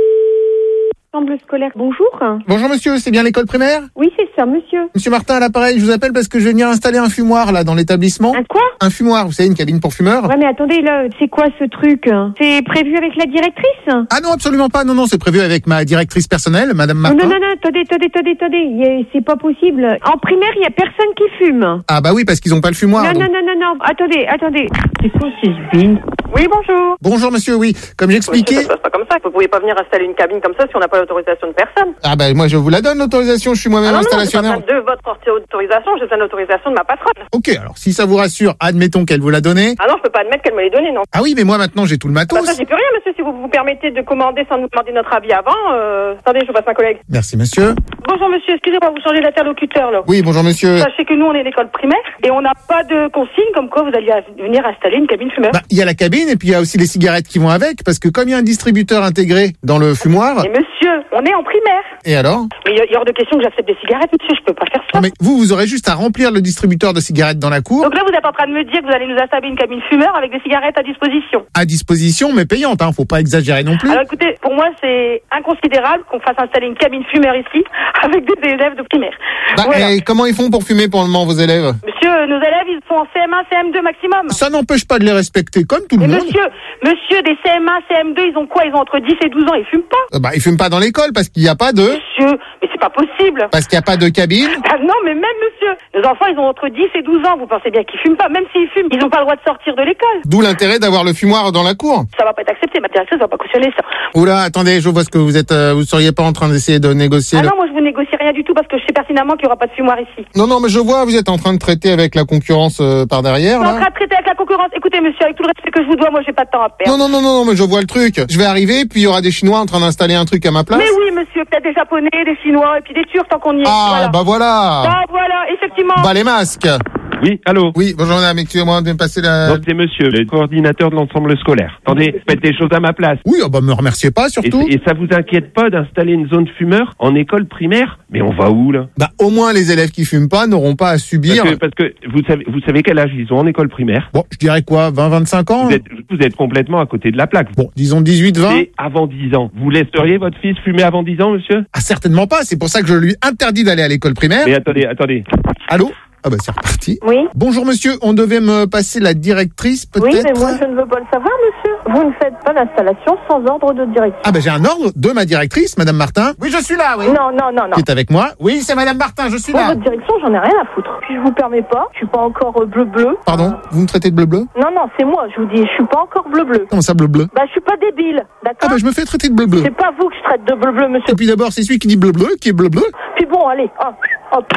Ensemble scolaire, bonjour. Bonjour monsieur, c'est bien l'école primaire? Oui, c'est ça, monsieur. Monsieur Martin à l'appareil, je vous appelle parce que je vais venir installer un fumoir là dans l'établissement. Un quoi? Un fumoir, vous savez, une cabine pour fumeurs. Ouais, mais attendez, là, c'est quoi ce truc? C'est prévu avec la directrice? Ah non, absolument pas, non, non, c'est prévu avec ma directrice personnelle, madame Martin. Non, non, non, attendez, attendez, attendez, attendez, c'est pas possible. En primaire, il y a personne qui fume. Ah bah oui, parce qu'ils ont pas le fumoir. Non, donc. non, non, non, non, attendez, attendez. C'est quoi ces bines? Oui, bonjour. Bonjour monsieur, oui, comme j'expliquais... Oui, ça se passe pas comme ça, vous pouvez pas venir installer une cabine comme ça si on n'a pas l'autorisation de personne. Ah bah moi je vous la donne l'autorisation, je suis moi-même ah non, installationnaire. Non, c'est pas de votre autorisation, j'ai besoin de l'autorisation de ma patronne. Ok, alors si ça vous rassure, admettons qu'elle vous l'a donné. Ah non, je peux pas admettre qu'elle me l'ait donné, non. Ah oui, mais moi maintenant j'ai tout le matos. Bah ça j'ai plus rien, monsieur, si vous vous permettez de commander sans nous demander notre avis avant. Euh... Attendez, je vous passe un collègue. Merci monsieur. Bonjour monsieur, excusez-moi, vous changez d'interlocuteur là. Oui, bonjour monsieur. Sachez que nous on est l'école primaire et on n'a pas de consigne comme quoi vous alliez venir installer une cabine fumeur. Bah, il y a la cabine et puis il y a aussi les cigarettes qui vont avec, parce que comme il y a un distributeur intégré dans le fumoir... Et monsieur, on est en primaire. Et alors? Mais il y a hors de question que j'accepte des cigarettes, monsieur, je peux pas faire ça. Non mais vous, vous aurez juste à remplir le distributeur de cigarettes dans la cour. Donc là, vous êtes en train de me dire que vous allez nous installer une cabine fumeur avec des cigarettes à disposition. À disposition, mais payante, hein, faut pas exagérer non plus. Alors écoutez, pour moi, c'est inconsidérable qu'on fasse installer une cabine fumeur ici avec des élèves de primaire. Bah, voilà. Et comment ils font pour fumer pour le moment, vos élèves? Monsieur, nos élèves, ils sont en C M un, C M deux maximum. Ça n'empêche pas de les respecter comme tout le mais monde. Monsieur, monsieur, des C M un, C M deux, ils ont quoi? Ils ont entre dix et douze ans, ils fument pas. Euh, bah, ils fument pas dans l'école parce qu'il n'y a pas de... Monsieur, mais c'est pas possible. Parce qu'il n'y a pas de cabine. Ah non, mais même monsieur, nos enfants, ils ont entre dix et douze ans, vous pensez bien qu'ils fument pas. Même s'ils fument, ils n'ont pas le droit de sortir de l'école. D'où l'intérêt d'avoir le fumoir dans la cour. Ça va pas être accepté, ma directrice va pas cautionner ça. Oula, attendez, je vois ce que vous êtes, euh, vous seriez pas en train d'essayer de négocier. Ah le... non, moi je vous négocie rien du tout parce que je sais pertinemment qu'il y aura pas de fumoir ici. Non, non, mais je vois, vous êtes en train de traiter avec la concurrence euh, par derrière. Je suis là. en train de traiter avec la concurrence. Écoutez, monsieur, avec tout le respect que je vous dois, moi j'ai pas de temps à perdre. Non, non, non, non, mais je vois le truc. Je vais arriver, puis il y aura des Chinois en train d'installer un truc à ma place. Mais oui, monsieur, peut-être des Japonais, des Chinois, et puis des Turcs tant qu'on y est. Ah, voilà. bah voilà. Ah, voilà, effectivement. Bah les masques. Oui, allô? Oui, bonjour madame, excusez-moi de me passer la... Non, c'est monsieur, le coordinateur de l'ensemble scolaire. Attendez, faites des choses à ma place. Oui, oh bah me remerciez pas surtout. Et, et ça vous inquiète pas d'installer une zone fumeur en école primaire? Mais on va où, là? Bah au moins les élèves qui fument pas n'auront pas à subir... Parce que, parce que vous savez vous savez quel âge ils ont en école primaire? Bon, je dirais quoi, vingt vingt-cinq ans? Vous êtes, vous êtes complètement à côté de la plaque. Bon, disons dix-huit vingt. Et avant dix ans. Vous laisseriez votre fils fumer avant dix ans, monsieur? Ah certainement pas, c'est pour ça que je lui interdis d'aller à l'école primaire. Mais attendez, attendez. Allô? Ah bah c'est reparti. Oui. Bonjour monsieur, on devait me passer la directrice peut-être? Oui, mais moi je ne veux pas le savoir, monsieur. Vous ne faites pas d'installation sans ordre de direction. Ah bah j'ai un ordre de ma directrice, madame Martin. Oui, je suis là, oui. Non, non, non, non. Qui est avec moi? Oui, c'est madame Martin, je suis Pour là. votre direction, j'en ai rien à foutre. Puis je vous permets pas, je suis pas encore euh, bleu-bleu. Pardon, vous me traitez de bleu-bleu? Non, non, c'est moi, je vous dis, je suis pas encore bleu-bleu. Comment ça bleu-bleu? Bah je suis pas débile, d'accord? Ah bah je me fais traiter de bleu-bleu. C'est pas vous que je traite de bleu-bleu, monsieur. Et puis d'abord, c'est celui qui dit bleu-bleu, qui est bleu-bleu. Puis bon, allez, hop, hop.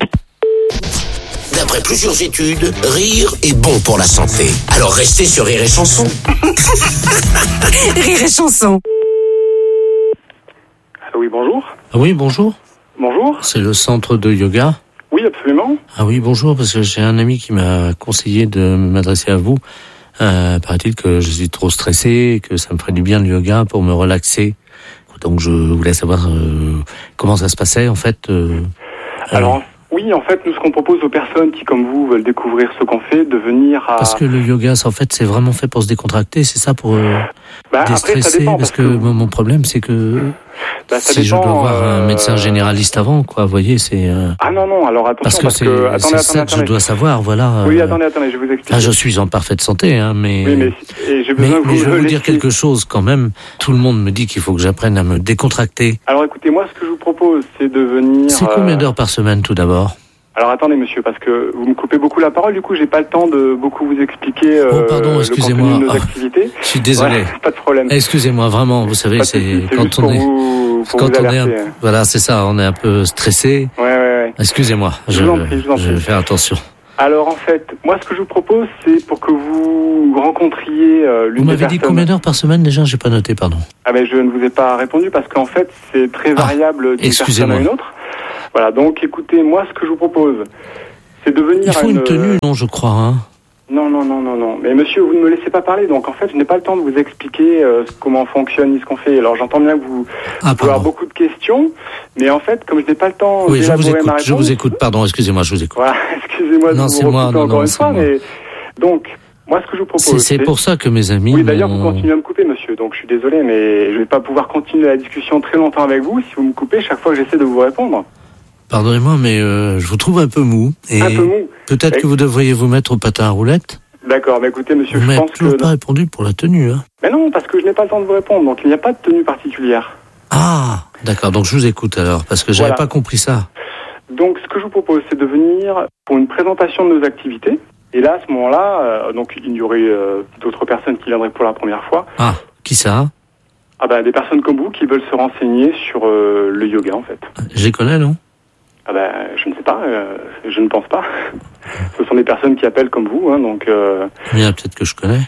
D'après plusieurs études, rire est bon pour la santé. Alors restez sur Rire et Chanson. Rire et Chanson. Ah oui, bonjour. Ah oui, bonjour. Bonjour. C'est le centre de yoga? Oui, absolument. Ah oui, bonjour, parce que j'ai un ami qui m'a conseillé de m'adresser à vous. Euh, paraît-il que je suis trop stressé, que ça me ferait du bien le yoga pour me relaxer. Donc je voulais savoir euh, comment ça se passait en fait. Euh, Alors euh, oui, en fait, nous ce qu'on propose aux personnes qui, comme vous, veulent découvrir ce qu'on fait, de venir à... Parce que le yoga, en fait, c'est vraiment fait pour se décontracter, c'est ça, pour euh, bah, déstresser. Après, ça dépend, parce, parce que, que mon problème, c'est que bah, ça si dépend, je dois voir un euh... médecin généraliste avant, quoi, vous voyez, c'est... Euh... Ah non, non, alors attention, parce que parce c'est, que... Attendez, c'est attendez, ça attendez. que je dois savoir, voilà. Oui, euh... attendez, attendez, je vais vous expliquer. Ah, je suis en parfaite santé, hein, mais... Oui, mais, et j'ai besoin mais, que mais vous je vais vous laissiez... dire quelque chose, quand même. Tout le monde me dit qu'il faut que j'apprenne à me décontracter. Alors écoutez, moi, ce que je vous propose, c'est de venir... C'est combien d'heures par semaine, tout d'abord ? Alors attendez monsieur, parce que vous me coupez beaucoup la parole, du coup j'ai pas le temps de beaucoup vous expliquer euh, oh, pardon, excusez-moi. le contenu de nos oh, activités. Je suis désolé. Ouais, pas de problème. Excusez-moi, vraiment, vous savez, c'est, c'est quand on est, vous, quand on est, un, voilà, c'est ça, on est un peu stressé. Ouais, ouais, ouais. Excusez-moi, je, je, vous en prie, je, vous en prie. je vais faire attention. Alors en fait, moi ce que je vous propose, c'est pour que vous rencontriez euh, l'une Vous m'avez des dit personnes... combien d'heures par semaine déjà ? J'ai pas noté, pardon. Ah ben je ne vous ai pas répondu parce qu'en fait c'est très variable ah, d'une personne à une autre. Voilà, donc écoutez, moi ce que je vous propose, c'est de venir. Il faut à une tenue, non, je crois, hein. Non, non, non, non, non. Mais monsieur, vous ne me laissez pas parler, donc en fait, je n'ai pas le temps de vous expliquer euh, comment fonctionne ni ce qu'on fait. Alors j'entends bien que vous, ah, vous pouvez avoir beaucoup de questions, mais en fait, comme je n'ai pas le temps oui, je vous écoute, ma réponse... je vous écoute, pardon, excusez-moi, je vous écoute. Voilà, excusez-moi de non, vous c'est moi, non, encore non, une c'est fois, moi. mais... Donc, moi, ce que je vous propose... C'est, c'est, c'est pour ça que mes amis... Oui, d'ailleurs, m'ont... vous continuez à me couper, monsieur, donc je suis désolé, mais je ne vais pas pouvoir continuer la discussion très longtemps avec vous si vous me coupez chaque fois que j'essaie de vous répondre. Pardonnez-moi, mais euh, je vous trouve un peu mou. Et un peu mou. Peut-être et... que vous devriez vous mettre au patin à roulettes. D'accord, mais écoutez, monsieur, vous je pense que... Vous m'avez toujours pas répondu pour la tenue, hein. Mais non, parce que je n'ai pas le temps de vous répondre, donc il n'y a pas de tenue particulière. Ah, d'accord, donc je vous écoute alors, parce que j'avais voilà. pas compris ça. Donc, ce que je vous propose, c'est de venir pour une présentation de nos activités. Et là, à ce moment-là, euh, donc il y aurait euh, d'autres personnes qui viendraient pour la première fois. Ah, qui ça ? Ah ben, des personnes comme vous qui veulent se renseigner sur euh, le yoga, en fait. Je les connais, non ? Ah ben, je ne sais pas, euh, je ne pense pas. Ce sont des personnes qui appellent comme vous, hein, donc... Euh... Il y en a peut-être que je connais.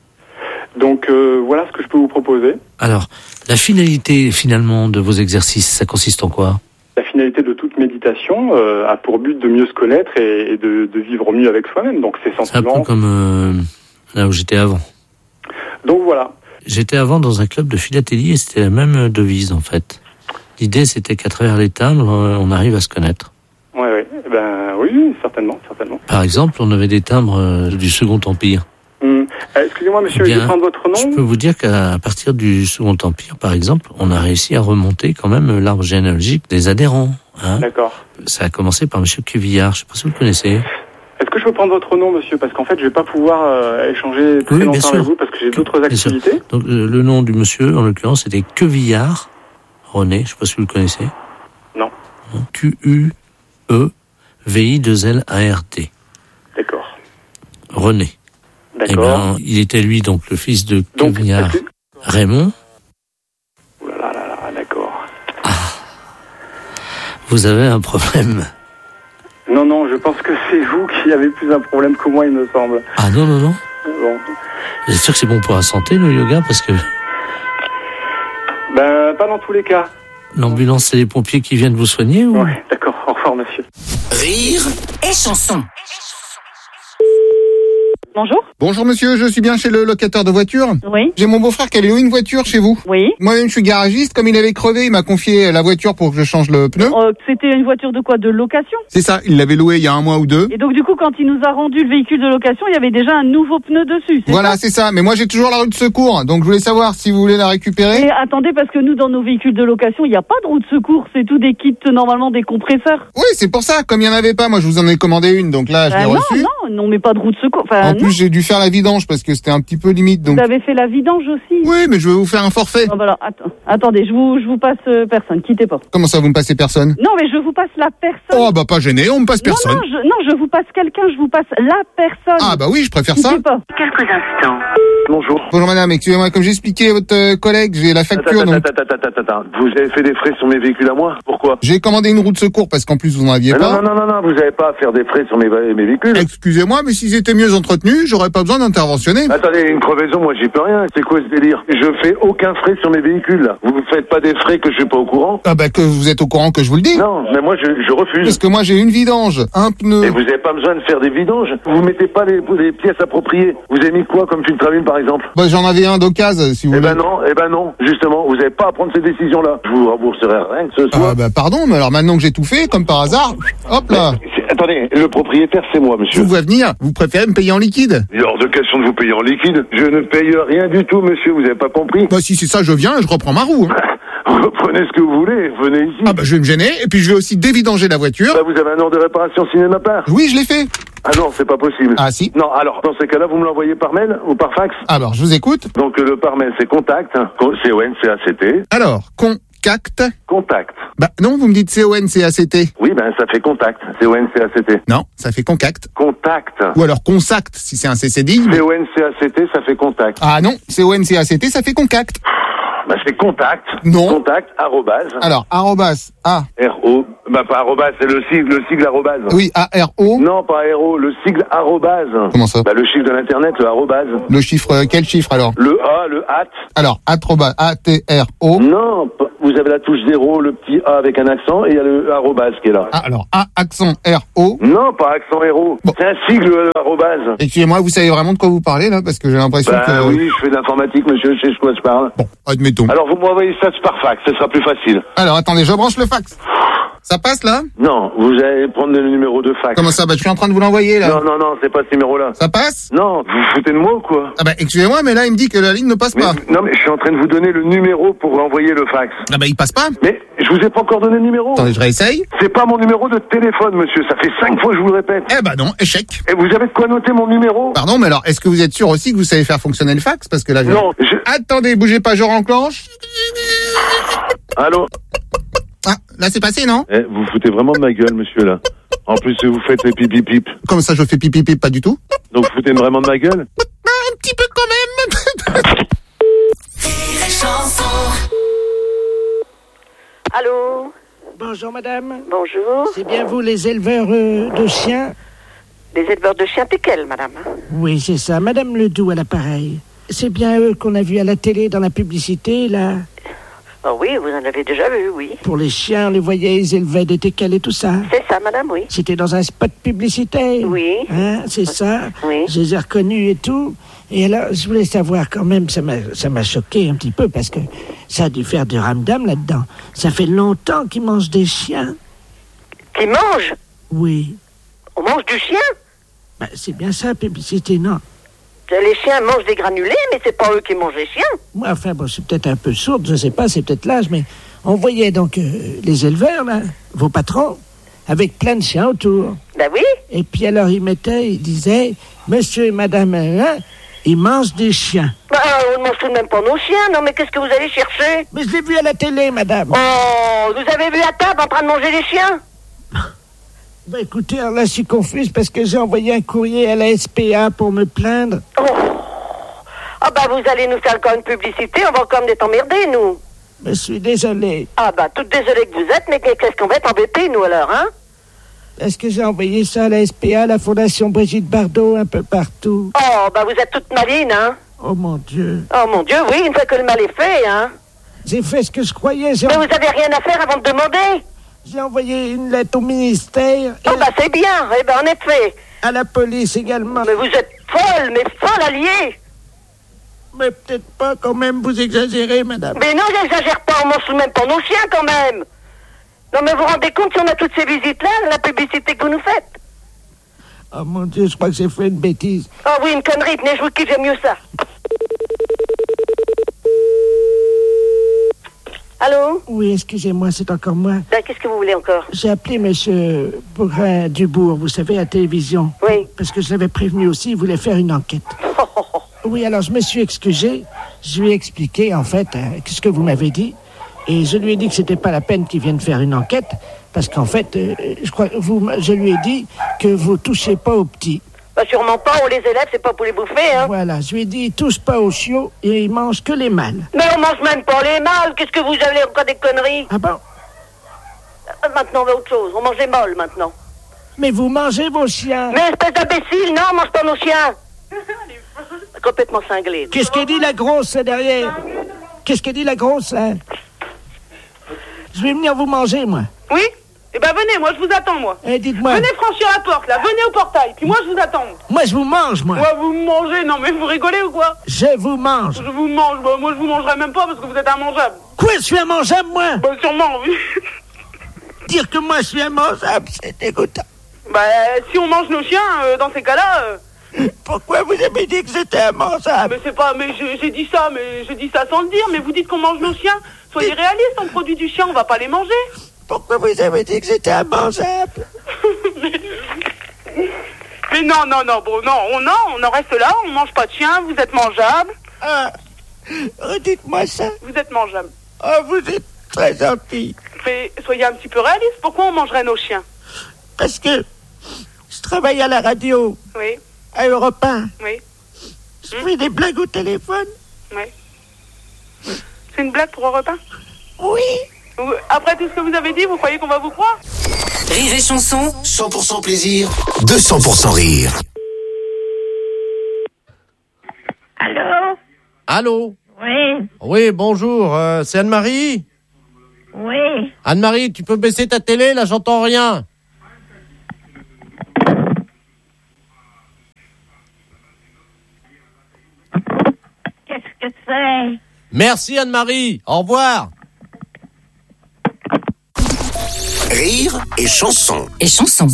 Donc, euh, voilà ce que je peux vous proposer. Alors, la finalité, finalement, de vos exercices, ça consiste en quoi ? La finalité de toute méditation euh, a pour but de mieux se connaître et, et de, de vivre mieux avec soi-même, donc c'est sentiment... C'est un peu comme euh, là où j'étais avant. Donc, voilà. J'étais avant dans un club de philatélie et c'était la même devise, en fait. L'idée, c'était qu'à travers les timbres, on arrive à se connaître. Ouais, ouais. Ben, oui, certainement, certainement. Par exemple, on avait des timbres euh, du Second Empire. Hum. Euh, excusez-moi, monsieur, Bien, je vais prendre votre nom. Je peux vous dire qu'à partir du Second Empire, par exemple, on a réussi à remonter quand même l'arbre généalogique des adhérents. Hein. D'accord. Ça a commencé par monsieur Cuvillard, je ne sais pas si vous le connaissez. Est-ce que je peux prendre votre nom, monsieur ? Parce qu'en fait, je ne vais pas pouvoir euh, échanger très oui, longtemps avec vous parce que j'ai d'autres bien activités. Sûr. Donc, euh, le nom du monsieur, en l'occurrence, c'était Cuvillard. René, je ne sais pas si vous le connaissez. Non. Q U E V I deux L A R D. D'accord. René. D'accord. Eh ben, il était lui donc le fils de donc, Cuvillard que... Raymond. Ouh là là là là, d'accord. Ah. Vous avez un problème. Non, non, je pense que c'est vous qui avez plus un problème que moi, il me semble. Ah non, non, non. Bon. Vous êtes sûr que c'est bon pour la santé, le yoga ? Parce que... Ben, pas dans tous les cas. L'ambulance, c'est les pompiers qui viennent vous soigner ou... Oui, d'accord. Au revoir, monsieur. Rire et chanson. Bonjour. Bonjour monsieur, je suis bien chez le locateur de voitures. Oui. J'ai mon beau-frère qui avait loué une voiture chez vous. Oui. Moi-même je suis garagiste, comme il avait crevé, il m'a confié la voiture pour que je change le pneu. Euh, c'était une voiture de quoi ? De location ? C'est ça, il l'avait loué il y a un mois ou deux. Et donc du coup quand il nous a rendu le véhicule de location, il y avait déjà un nouveau pneu dessus, c'est Voilà, ça ? c'est ça, mais moi j'ai toujours la roue de secours, donc je voulais savoir si vous voulez la récupérer. Et attendez, parce que nous dans nos véhicules de location, il n'y a pas de roue de secours, c'est tout des kits normalement des compresseurs. Oui, c'est pour ça, comme il n'y en avait pas, moi je vous en ai commandé une, donc là je bah l'ai non, reçue. Non, non, mais pas de roue de secours. Enfin, en non. plus j'ai dû faire la vidange parce que c'était un petit peu limite. Donc... Vous avez fait la vidange aussi ? Oui, mais je vais vous faire un forfait. Non, bah alors, att- attendez, je vous, je vous passe euh, personne, quittez pas. Comment ça, vous me passez personne ? Non, mais je vous passe la personne. Oh, bah pas gêné, on me passe personne. Non, non, je, non, je vous passe quelqu'un, je vous passe la personne. Ah bah oui, je préfère quittez ça. Pas. Quelques instants. Bonjour. Bonjour madame, excusez-moi, comme j'ai expliqué à votre euh, collègue, j'ai la facture. Attends, donc... attends, attends, attends, attends. Vous avez fait des frais sur mes véhicules à moi? Pourquoi? J'ai commandé une roue de secours parce qu'en plus vous n'en aviez mais pas. Non, non, non, non, vous n'avez pas à faire des frais sur mes, mes véhicules. Excusez-moi, mais s'ils étaient mieux entretenus, j'aurais pas besoin d'interventionner. Attendez, une crevaison, moi j'y peux rien. C'est quoi ce délire? Je fais aucun frais sur mes véhicules, là. Vous ne faites pas des frais que je suis pas au courant? Ah bah que vous êtes au courant que je vous le dis. Non, mais moi je, je refuse. Parce que moi j'ai une vidange, un pneu. Et vous n'avez pas besoin de faire des vidanges. Vous mettez pas les, les pièces appropriées. Vous avez mis quoi comme filtre à huile par exemple? Bah j'en avais un d'occasion si vous eh voulez. Eh ben non, eh ben non, justement, vous n'avez pas à prendre ces décisions-là. Je vous rembourserai rien que ce soit. Ah bah pardon, mais alors maintenant que j'ai tout fait, comme par hasard, hop là. Mais, attendez, le propriétaire c'est moi, monsieur. Vous voulez venir, vous préférez me payer en liquide? Il est hors de question de vous payer en liquide. Je ne paye rien du tout, monsieur, vous n'avez pas compris? Bah si c'est ça, je viens et je reprends ma roue. Hein. Vous prenez ce que vous voulez, venez ici. Ah bah je vais me gêner, et puis je vais aussi dévidanger la voiture. Bah vous avez un ordre de réparation signé de ma part? Oui, je l'ai fait. Ah non, c'est pas possible. Ah si. Non, alors, dans ces cas-là, vous me l'envoyez par mail ou par fax? Alors, je vous écoute. Donc, euh, le par mail, c'est contact, C O N C A C T. Alors, contact. Contact. Bah non, vous me dites C O N C A C T. Oui, ben ça fait contact, C O N C A C T. Non, ça fait contact. Contact. Ou alors consact, si c'est un C C D I. C O N C A C T, ça fait contact. Ah non, C O N C A C T, ça fait contact. Bah c'est contact. Non. Contact, arrobase. Alors, arrobase, A. R O. Bah pas arrobase, c'est le sigle, le sigle arrobase. Oui, A R O. Non, pas R O, le sigle arrobase. Comment ça? Bah le chiffre de l'internet, le arrobase. Le chiffre, euh, quel chiffre alors? Le A, le at. Alors, atrobase, A T R O. Non, vous avez la touche zéro, le petit A avec un accent, et il y a le arrobase qui est là. Ah, alors, A, accent R O. Non, pas accent R O. Bon. C'est un sigle, le arrobase. Excusez-moi, vous savez vraiment de quoi vous parlez là? Parce que j'ai l'impression bah, que... oui, je fais de l'informatique, monsieur, je sais de quoi je parle. Bon, admettons. Alors vous m'envoyez ça par fax, ce sera plus facile. Alors, attendez, je branche le fax. Ça passe là? Non, vous allez prendre le numéro de fax. Comment ça? Bah je suis en train de vous l'envoyer là. Non, non, non, c'est pas ce numéro-là. Ça passe? Non, vous vous foutez de moi ou quoi? Ah bah excusez-moi, mais là il me dit que la ligne ne passe mais, pas. Non mais je suis en train de vous donner le numéro pour envoyer le fax. Ah bah il passe pas? Mais je vous ai pas encore donné le numéro. Attendez, je réessaye. C'est pas mon numéro de téléphone, monsieur, ça fait cinq fois que je vous le répète. Eh bah non, échec. Et vous avez de quoi noter mon numéro? Pardon, mais alors est-ce que vous êtes sûr aussi que vous savez faire fonctionner le fax? Parce que là je... Non, je... Attendez, bougez pas, je renclenche. Allô? Ah, là c'est passé, non? Eh, vous foutez vraiment de ma gueule, monsieur, là. En plus, vous faites les pipi-pip. Comme ça, je fais pipi-pip, pas du tout. Donc, vous foutez vraiment de ma gueule? Un petit peu quand même. Allô? Bonjour madame. Bonjour. C'est bien vous les éleveurs euh, de chiens? Les éleveurs de chiens Teckel, madame. Oui, c'est ça. Madame Ledoux à l'appareil. C'est bien eux qu'on a vu à la télé dans la publicité, là? Oh oui, vous en avez déjà vu, oui. Pour les chiens, on les voyait, ils élevaient des teckels et tout ça. C'est ça, madame, oui. C'était dans un spot publicitaire. Oui. Hein, c'est ça. Oui. Je les ai reconnus et tout. Et alors, je voulais savoir quand même, ça m'a, ça m'a choqué un petit peu parce que ça a dû faire du ramdam là-dedans. Ça fait longtemps qu'ils mangent des chiens. Qu'ils mangent? Oui. On mange du chien? Ben, c'est bien ça, publicité, non? Les chiens mangent des granulés, mais c'est pas eux qui mangent les chiens. Ouais, enfin, bon, c'est peut-être un peu sourde, je sais pas, c'est peut-être l'âge, mais on voyait donc euh, les éleveurs, là, vos patrons, avec plein de chiens autour. Ben oui. Et puis alors, ils mettaient, ils disaient, monsieur et madame, hein, ils mangent des chiens. Ben, on ne mange tout de même pas nos chiens, non, mais qu'est-ce que vous allez chercher? Mais je l'ai vu à la télé, madame. Oh, vous avez vu à table en train de manger des chiens? Ben écoutez, alors là, je suis confuse parce que j'ai envoyé un courrier à la S P A pour me plaindre. Oh, ah ben vous allez nous faire encore une publicité, on va encore être emmerdés, nous. Je suis désolé. Ah ben, toute désolée que vous êtes, mais qu'est-ce qu'on va être embêtés, nous, alors, hein? Est-ce que j'ai envoyé ça à la S P A, la Fondation Brigitte Bardot, un peu partout? Oh, ben vous êtes toute maline, hein? Oh mon Dieu. Oh mon Dieu, oui, une fois que le mal est fait, hein? J'ai fait ce que je croyais. Mais vous avez rien à faire avant de demander? J'ai envoyé une lettre au ministère. Oh bah c'est bien, eh ben en effet. À la police également. Mais vous êtes folle, mais folle alliée. Mais peut-être pas quand même, vous exagérez, madame. Mais non, j'exagère pas, on mange même pas nos chiens quand même. Non mais vous vous rendez compte si on a toutes ces visites-là, la publicité que vous nous faites? Oh mon Dieu, je crois que j'ai fait une bêtise. Oh oui, une connerie, tenez, je vous kiffe, j'aime mieux ça. Allô? Oui, excusez-moi, c'est encore moi. Ben, qu'est-ce que vous voulez encore? J'ai appelé monsieur Bourrin Dubourg, vous savez, à la télévision. Oui. Parce que je l'avais prévenu aussi, il voulait faire une enquête. Oui, alors je me suis excusé. Je lui ai expliqué, en fait, euh, ce que vous m'avez dit. Et je lui ai dit que c'était pas la peine qu'il vienne faire une enquête. Parce qu'en fait, euh, je crois, vous, je lui ai dit que vous touchez pas aux petits. Bah sûrement pas, on les élève, c'est pas pour les bouffer, hein. Voilà, je lui ai dit, tous pas au chiot et ils mangent que les mâles. Mais on mange même pas les mâles, qu'est-ce que vous avez encore des conneries? Ah bon? Euh, Maintenant, on va autre chose, on mange les molles maintenant. Mais vous mangez vos chiens. Mais espèce d'imbécile, non, on mange pas nos chiens. Complètement cinglé. Qu'est-ce qu'elle dit la grosse là, derrière? Qu'est-ce qu'elle dit la grosse là? Je vais venir vous manger, moi. Oui? Eh ben venez, moi je vous attends, moi. Eh, dites-moi. Venez franchir la porte, là, venez au portail, puis moi je vous attends. Moi, je vous mange, moi. Ouais, vous me mangez, non mais vous rigolez ou quoi? Je vous mange. Je vous mange, bah, moi je vous mangerai même pas parce que vous êtes immangeable. Quoi, je suis immangeable, moi? Bah sûrement, oui. Dire que moi je suis immangeable, c'est dégoûtant. Bah si on mange nos chiens, euh, dans ces cas-là... Euh... Pourquoi vous avez dit que j'étais immangeable? Mais c'est pas... Mais je- j'ai dit ça, mais j'ai dit ça sans le dire, mais vous dites qu'on mange nos chiens. Soyez réalistes, on produit du chien, on va pas les manger. Pourquoi vous avez dit que j'étais immangeable? Mais non, non, non, bon, non, on, non, on en reste là, on mange pas de chien, vous êtes mangeable. Ah, redites-moi ça. Vous êtes mangeable. Oh, vous êtes très gentil. Mais soyez un petit peu réaliste, pourquoi on mangerait nos chiens? Parce que je travaille à la radio, Oui, à Europe un. oui, Je fais des blagues au téléphone. oui. C'est une blague pour un repas? Oui. Vous- Après tout ce que vous avez dit, vous croyez qu'on va vous croire? Rire et chanson, cent pour cent plaisir, deux cents pour cent rire. Allô? Allô? Oui, Oui, bonjour, euh, c'est Anne-Marie? oui. Anne-Marie, tu peux baisser ta télé, là j'entends rien. Qu'est-ce que c'est? Merci Anne-Marie, au revoir. Rire et chanson. et chanson.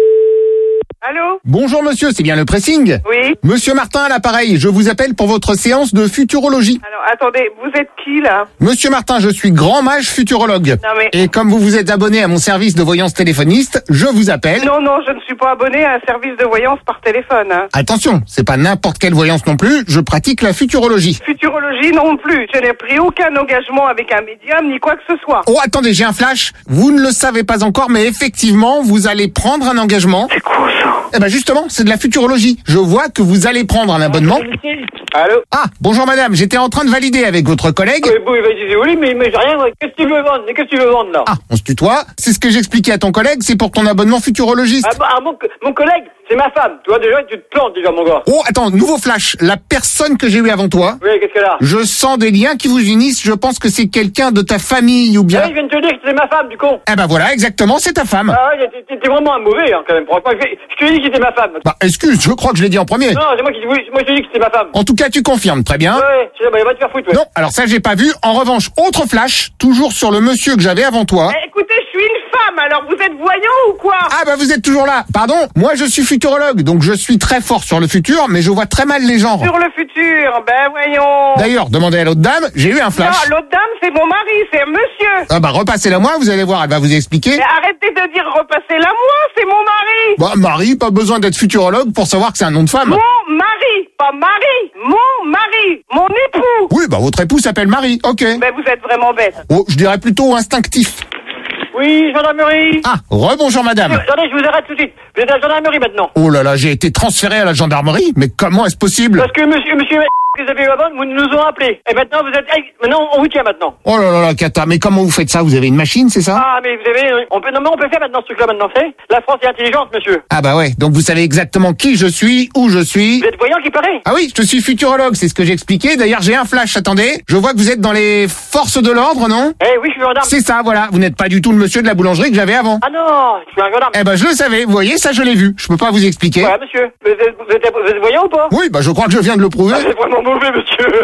Allô? Bonjour monsieur, c'est bien le pressing? Oui. Monsieur Martin à l'appareil, je vous appelle pour votre séance de futurologie. Alors, attendez, vous êtes qui, là? Monsieur Martin, je suis grand mage futurologue. Non, mais- Et comme vous vous êtes abonné à mon service de voyance téléphoniste, je vous appelle... Non, non, je ne suis pas abonné à un service de voyance par téléphone, hein. Attention, c'est pas n'importe quelle voyance non plus, je pratique la futurologie. Futurologie non plus. Je n'ai pris aucun engagement avec un médium ni quoi que ce soit. Oh, attendez, j'ai un flash. Vous ne le savez pas encore, mais effectivement, vous allez prendre un engagement. C'est quoi ça? Eh ben justement, c'est de la futurologie. Je vois que vous allez prendre un abonnement. Allô? Ah, bonjour madame, j'étais en train de valider avec votre collègue. Oui, bon, il va dire oui, mais, mais j'ai rien. Qu'est-ce que tu veux vendre? Qu'est-ce que tu veux vendre, là? Ah, on se tutoie. C'est ce que j'expliquais à ton collègue, c'est pour ton abonnement futurologiste. Ah, bah, ah, mon, mon collègue, c'est ma femme. Tu vois, déjà, tu te plantes, déjà, mon gars. Oh, attends, nouveau flash. La personne que j'ai eue avant toi, Oui, qu'est-ce qu'elle a? je sens des liens qui vous unissent. Je pense que c'est quelqu'un de ta famille ou Ah, bien... il vient de te dire que c'est ma femme, du con. Eh ben voilà, exactement, c'est ta femme. Ah, ouais, t'es- t'es t'es vraiment un mauvais, hein, quand même. Franchement, je je te dis que c'était ma femme. Bah, excuse, je crois que je l'ai dit en premier. Non, c'est moi qui oui, moi, je te dis que c'était ma femme. En tout cas, tu confirmes, très bien. Ouais, je sais, bah, il va te faire foutre, ouais. Non, alors ça, j'ai pas vu. En revanche, autre flash, toujours sur le monsieur que j'avais avant toi. Eh, écoutez, je suis une femme, alors vous êtes voyant ou quoi? Ah bah vous êtes toujours là. Pardon, moi je suis futurologue, donc je suis très fort sur le futur, mais je vois très mal les genres. Sur le futur, ben voyons. D'ailleurs, demandez à l'autre dame, j'ai eu un flash. Non, l'autre dame, c'est mon mari, c'est un monsieur. Ah bah repassez-la moi, vous allez voir, elle va vous expliquer. Mais arrêtez de dire repassez-la moi, c'est mon mari. Bah Marie, pas besoin d'être futurologue pour savoir que c'est un nom de femme. Mon mari, pas mari, mon mari, mon époux. Oui, bah votre époux s'appelle Marie, ok. Mais vous êtes vraiment bête. Oh, je dirais plutôt instinctif. Oui, gendarmerie. Ah, rebonjour madame. Attendez, je vous arrête tout de suite. Vous êtes à la gendarmerie maintenant. Oh là là, j'ai été transféré à la gendarmerie, mais comment est-ce possible? Parce que monsieur, monsieur, que vous avez eu avant, vous nous ont appelés. Et maintenant, vous êtes, hey, maintenant, on vous tient maintenant. Oh là là là, Kata, mais comment vous faites ça? Vous avez une machine, c'est ça? Ah, mais vous avez, on peut, non, mais on peut faire maintenant ce truc-là maintenant, c'est. La France est intelligente, monsieur. Ah bah ouais, donc vous savez exactement qui je suis, où je suis. Vous êtes voyant qui paraît. Ah oui, je suis futurologue, c'est ce que j'ai expliqué. D'ailleurs, j'ai un flash, attendez. Je vois que vous êtes dans les forces de l'ordre, non? Eh oui, je suis gendarme. C'est ça, voilà. Vous n'êtes pas du tout le monsieur de la boulangerie que j'avais avant. Ah non, je suis un gendarme. Eh ben, je le savais. Vous voyez, ça, je l'ai vu. Je peux pas vous expliquer. Voilà, monsieur. Vous êtes, vous êtes, vous êtes voyant ou pas? Oui, bah, je crois que je viens de le prouver. Ah, c'est vraiment mauvais, monsieur.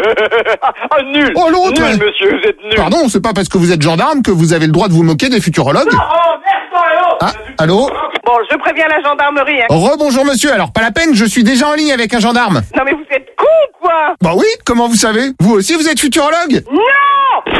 Ah, nul. Oh, l'autre. Nul, monsieur, vous êtes nul. Pardon, c'est pas parce que vous êtes gendarme que vous avez le droit de vous moquer des futurologues. Oh, merde, Ah, allô? Bon, je préviens la gendarmerie, hein. Rebonjour, monsieur. Alors, pas la peine, je suis déjà en ligne avec un gendarme. Non mais vous êtes con ou quoi? Bah oui, comment vous savez? Vous aussi, vous êtes futurologue? Non!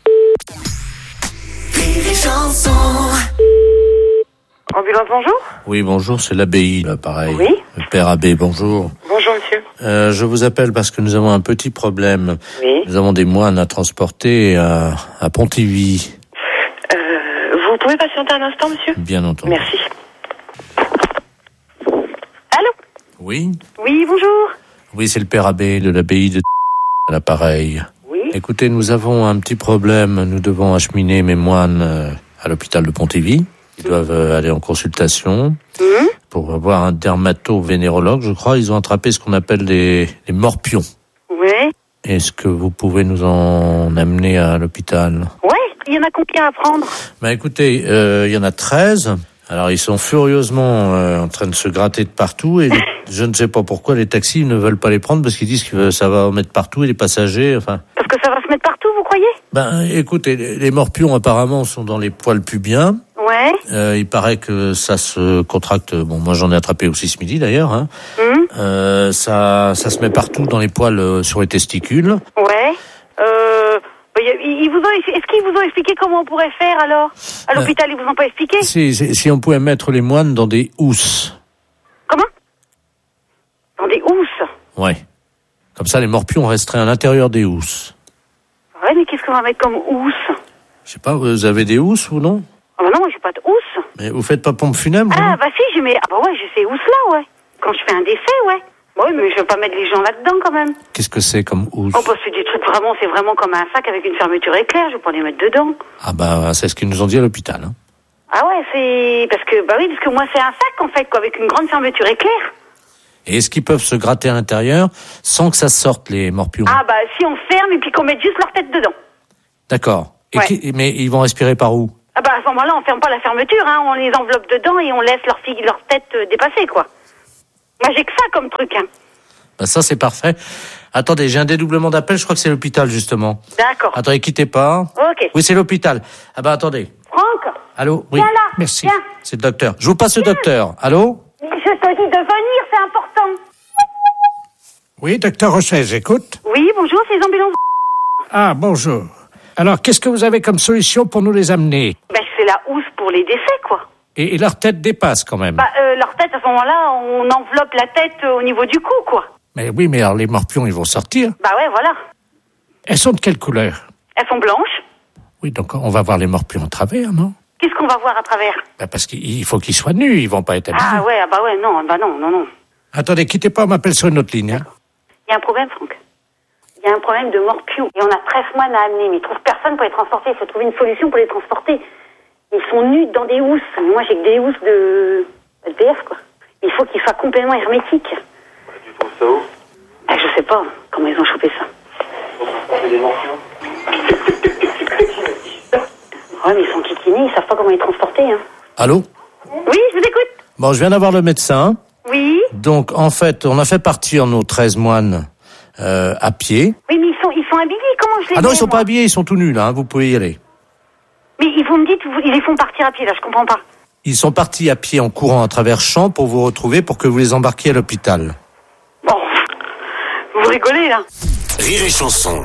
Ambulance, bonjour. Oui, bonjour, c'est l'abbaye, là, pareil. Oui. Le père abbé, bonjour. Bonjour, monsieur. Euh, je vous appelle parce que nous avons un petit problème. Oui. Nous avons des moines à transporter à, à Pontivy. Euh, vous pouvez patienter un instant, monsieur? Bien entendu. Merci. Allô? Oui. Oui, bonjour. Oui, c'est le père abbé de l'abbaye de à l'appareil. Oui. Écoutez, nous avons un petit problème. Nous devons acheminer mes moines euh, à l'hôpital de Pontivy. Ils doivent euh, aller en consultation mmh. pour avoir un dermato-vénérologue, je crois. Ils ont attrapé ce qu'on appelle les, les morpions. Oui. Est-ce que vous pouvez nous en amener à l'hôpital? Ouais, il y en a combien à prendre? Bah écoutez, euh, il y en a treize. Alors ils sont furieusement euh, en train de se gratter de partout et les, je ne sais pas pourquoi les taxis ne veulent pas les prendre parce qu'ils disent que ça va en mettre partout et les passagers, enfin... Parce que ça va se mettre partout, vous croyez? Ben écoutez, les, les morpions apparemment sont dans les poils pubiens. Ouais. Euh, il paraît que ça se contracte, bon moi j'en ai attrapé aussi ce midi d'ailleurs, hein. Mmh. Euh, ça, ça se met partout dans les poils euh, sur les testicules. Ouais. Euh... Ils vous ont, est-ce qu'ils vous ont expliqué comment on pourrait faire alors? À l'hôpital, euh, ils vous ont pas expliqué? Si, si, si on pouvait mettre les moines dans des housses. Comment? Dans des housses? Ouais. Comme ça, les morpions resteraient à l'intérieur des housses. Ouais, mais qu'est-ce qu'on va mettre comme housse? Je sais pas, vous avez des housses ou non? Ah bah non, moi j'ai pas de housse. Mais vous faites pas pompe funèbre? Ah bah si, j'ai mes... Ah bah ouais, j'ai ces housses-là, ouais. Quand je fais un décès, ouais. Oui, mais je veux pas mettre les gens là-dedans, quand même. Qu'est-ce que c'est comme housse? Oh, bah, c'est des trucs vraiment, c'est vraiment comme un sac avec une fermeture éclair, je vais pas les mettre dedans. Ah, bah, c'est ce qu'ils nous ont dit à l'hôpital, hein. Ah ouais, c'est, parce que, bah oui, parce que moi, c'est un sac, en fait, quoi, avec une grande fermeture éclair. Et est-ce qu'ils peuvent se gratter à l'intérieur sans que ça sorte, les morpions? Ah, bah, si on ferme et puis qu'on mette juste leur tête dedans. D'accord. Et ouais. qui... Mais ils vont respirer par où? Ah, bah, à ce moment-là, on ferme pas la fermeture, hein, on les enveloppe dedans et on laisse leur, fille, leur tête euh, dépasser, quoi. Moi, j'ai que ça comme truc, hein. Ben ça, c'est parfait. Attendez, j'ai un dédoublement d'appel, je crois que c'est l'hôpital, justement. D'accord. Attendez, quittez pas. Ok. Oui, c'est l'hôpital. Ah ben, attendez. Franck. Allô? Oui. Viens là. Merci. Viens. C'est le docteur. Je vous passe le docteur. Allô? Je te dis de venir, c'est important. Oui, docteur Rocher, j'écoute. Oui, bonjour, c'est les ambulances. Ah, bonjour. Alors, qu'est-ce que vous avez comme solution pour nous les amener? Ben, c'est la housse pour les décès, quoi. Et, et leur tête dépasse, quand même. Bah, euh, leur tête, à ce moment-là, on enveloppe la tête euh, au niveau du cou, quoi. Mais oui, mais alors les morpions, ils vont sortir. Bah ouais, voilà. Elles sont de quelle couleur? Elles sont blanches. Oui, donc on va voir les morpions à travers, non? Qu'est-ce qu'on va voir à travers? Bah parce qu'il faut qu'ils soient nus, ils vont pas être habillés. Ah ouais, bah ouais, non, bah non, non, non. Attendez, quittez pas, on m'appelle sur une autre ligne. Hein. Il y a un problème, Franck. Il y a un problème de morpions. Et on a treize moines à amener, mais ils trouvent personne pour les transporter. Il faut trouver une solution pour les transporter. Ils sont nus dans des housses. Moi, j'ai que des housses de L P F, quoi. Il faut qu'ils soient complètement hermétiques. Tu trouves ça où? Ah, je sais pas comment ils ont chopé ça. C'est des morpions. Ouais, mais ils sont kikinés, ils savent pas comment les transporter, hein. Allô? Oui, je vous écoute. Bon, je viens d'avoir le médecin. Oui. Donc, en fait, on a fait partir nos treize moines euh, à pied. Oui, mais ils sont, ils sont habillés, comment je les Ah non, mets, ils sont moi pas habillés, ils sont tout nus, là, hein, vous pouvez y aller. Mais ils vous me dites, vous- ils les font partir à pied, là, je comprends pas. Ils sont partis à pied en courant à travers champs pour vous retrouver pour que vous les embarquiez à l'hôpital. Bon, vous rigolez, là. Rire et chanson.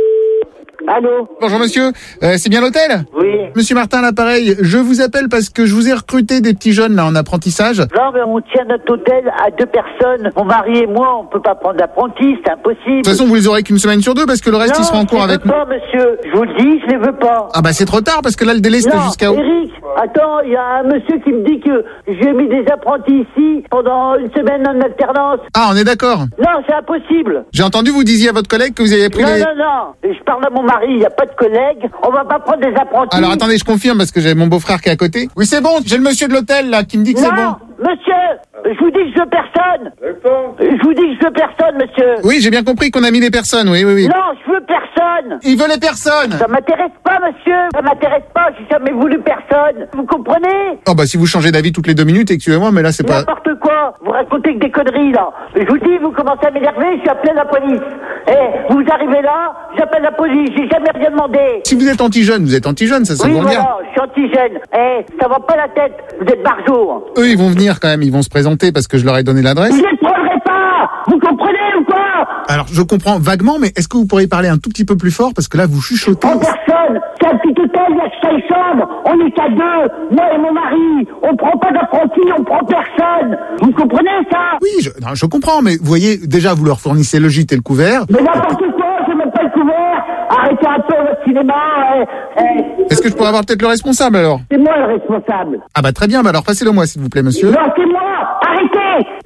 Allô? Bonjour monsieur, euh, c'est bien l'hôtel? Oui. Monsieur Martin à l'appareil, je vous appelle parce que je vous ai recruté des petits jeunes là en apprentissage. Non, mais on tient notre hôtel à deux personnes. Mon mari et moi, on peut pas prendre d'apprenti, c'est impossible. De toute façon, vous les aurez qu'une semaine sur deux parce que le reste non, ils seront en cours avec je les nous. veux pas, monsieur. Je vous le dis, je les veux pas. Ah bah c'est trop tard parce que là le délai c'était Non, jusqu'à où? Eric, attends, il y a un monsieur qui me dit que j'ai mis des apprentis ici pendant une semaine en alternance. Ah on est d'accord. Non, c'est impossible. J'ai entendu vous disiez à votre collègue que vous aviez pris Non, les... non, non. Je parle à mon mari, il n'y a pas de collègue. On va pas prendre des apprentis. Alors attendez, je confirme parce que j'ai mon beau-frère qui est à côté. Oui c'est bon, j'ai le monsieur de l'hôtel là qui me dit que c'est bon. Non, monsieur, je vous dis que je veux personne. Je vous dis que je veux personne, monsieur. Oui j'ai bien compris qu'on a mis des personnes, oui oui oui. Non, je veux personne. Il veut les personnes. Ça m'intéresse pas, monsieur. Ça m'intéresse pas. J'ai jamais voulu personne. Vous comprenez? Oh bah si vous changez d'avis toutes les deux minutes, excusez-moi mais là c'est pas... N'importe quoi. Vous racontez que des conneries, là. Je vous dis, vous commencez à m'énerver, je vais appeler la police. Eh, vous arrivez là, j'appelle la police. J'ai jamais rien demandé. Si vous êtes anti-jeune, vous êtes anti-jeune, ça, ça Oui, vous revient. voilà, je suis antigène. Eh, ça va pas la tête. Vous êtes barjour. Eux, ils vont venir quand même, ils vont se présenter parce que je leur ai donné l'adresse. Vous ne les prendrez pas. Vous comprenez ou quoi? Alors, je comprends vaguement, mais est-ce que vous pourriez parler un tout petit peu plus fort parce que là, vous chuchotez. En personne. C'est un petit hôtel, il y a que cinq chambres. On est qu'à deux. Moi et mon mari. On prend pas d'apprentis, on prend personne. Vous comprenez ça? Oui, je, non, je comprends, mais vous voyez, déjà, vous leur fournissez le gîte et le couvert. Mais n'importe quoi, c'est même pas le couvert. Arrêtez un peu votre cinéma. eh, eh. Est-ce que je pourrais avoir peut-être le responsable alors? C'est moi le responsable. Ah bah très bien, bah alors passez-le moi s'il vous plaît, monsieur. Non, c'est moi. Arrêtez.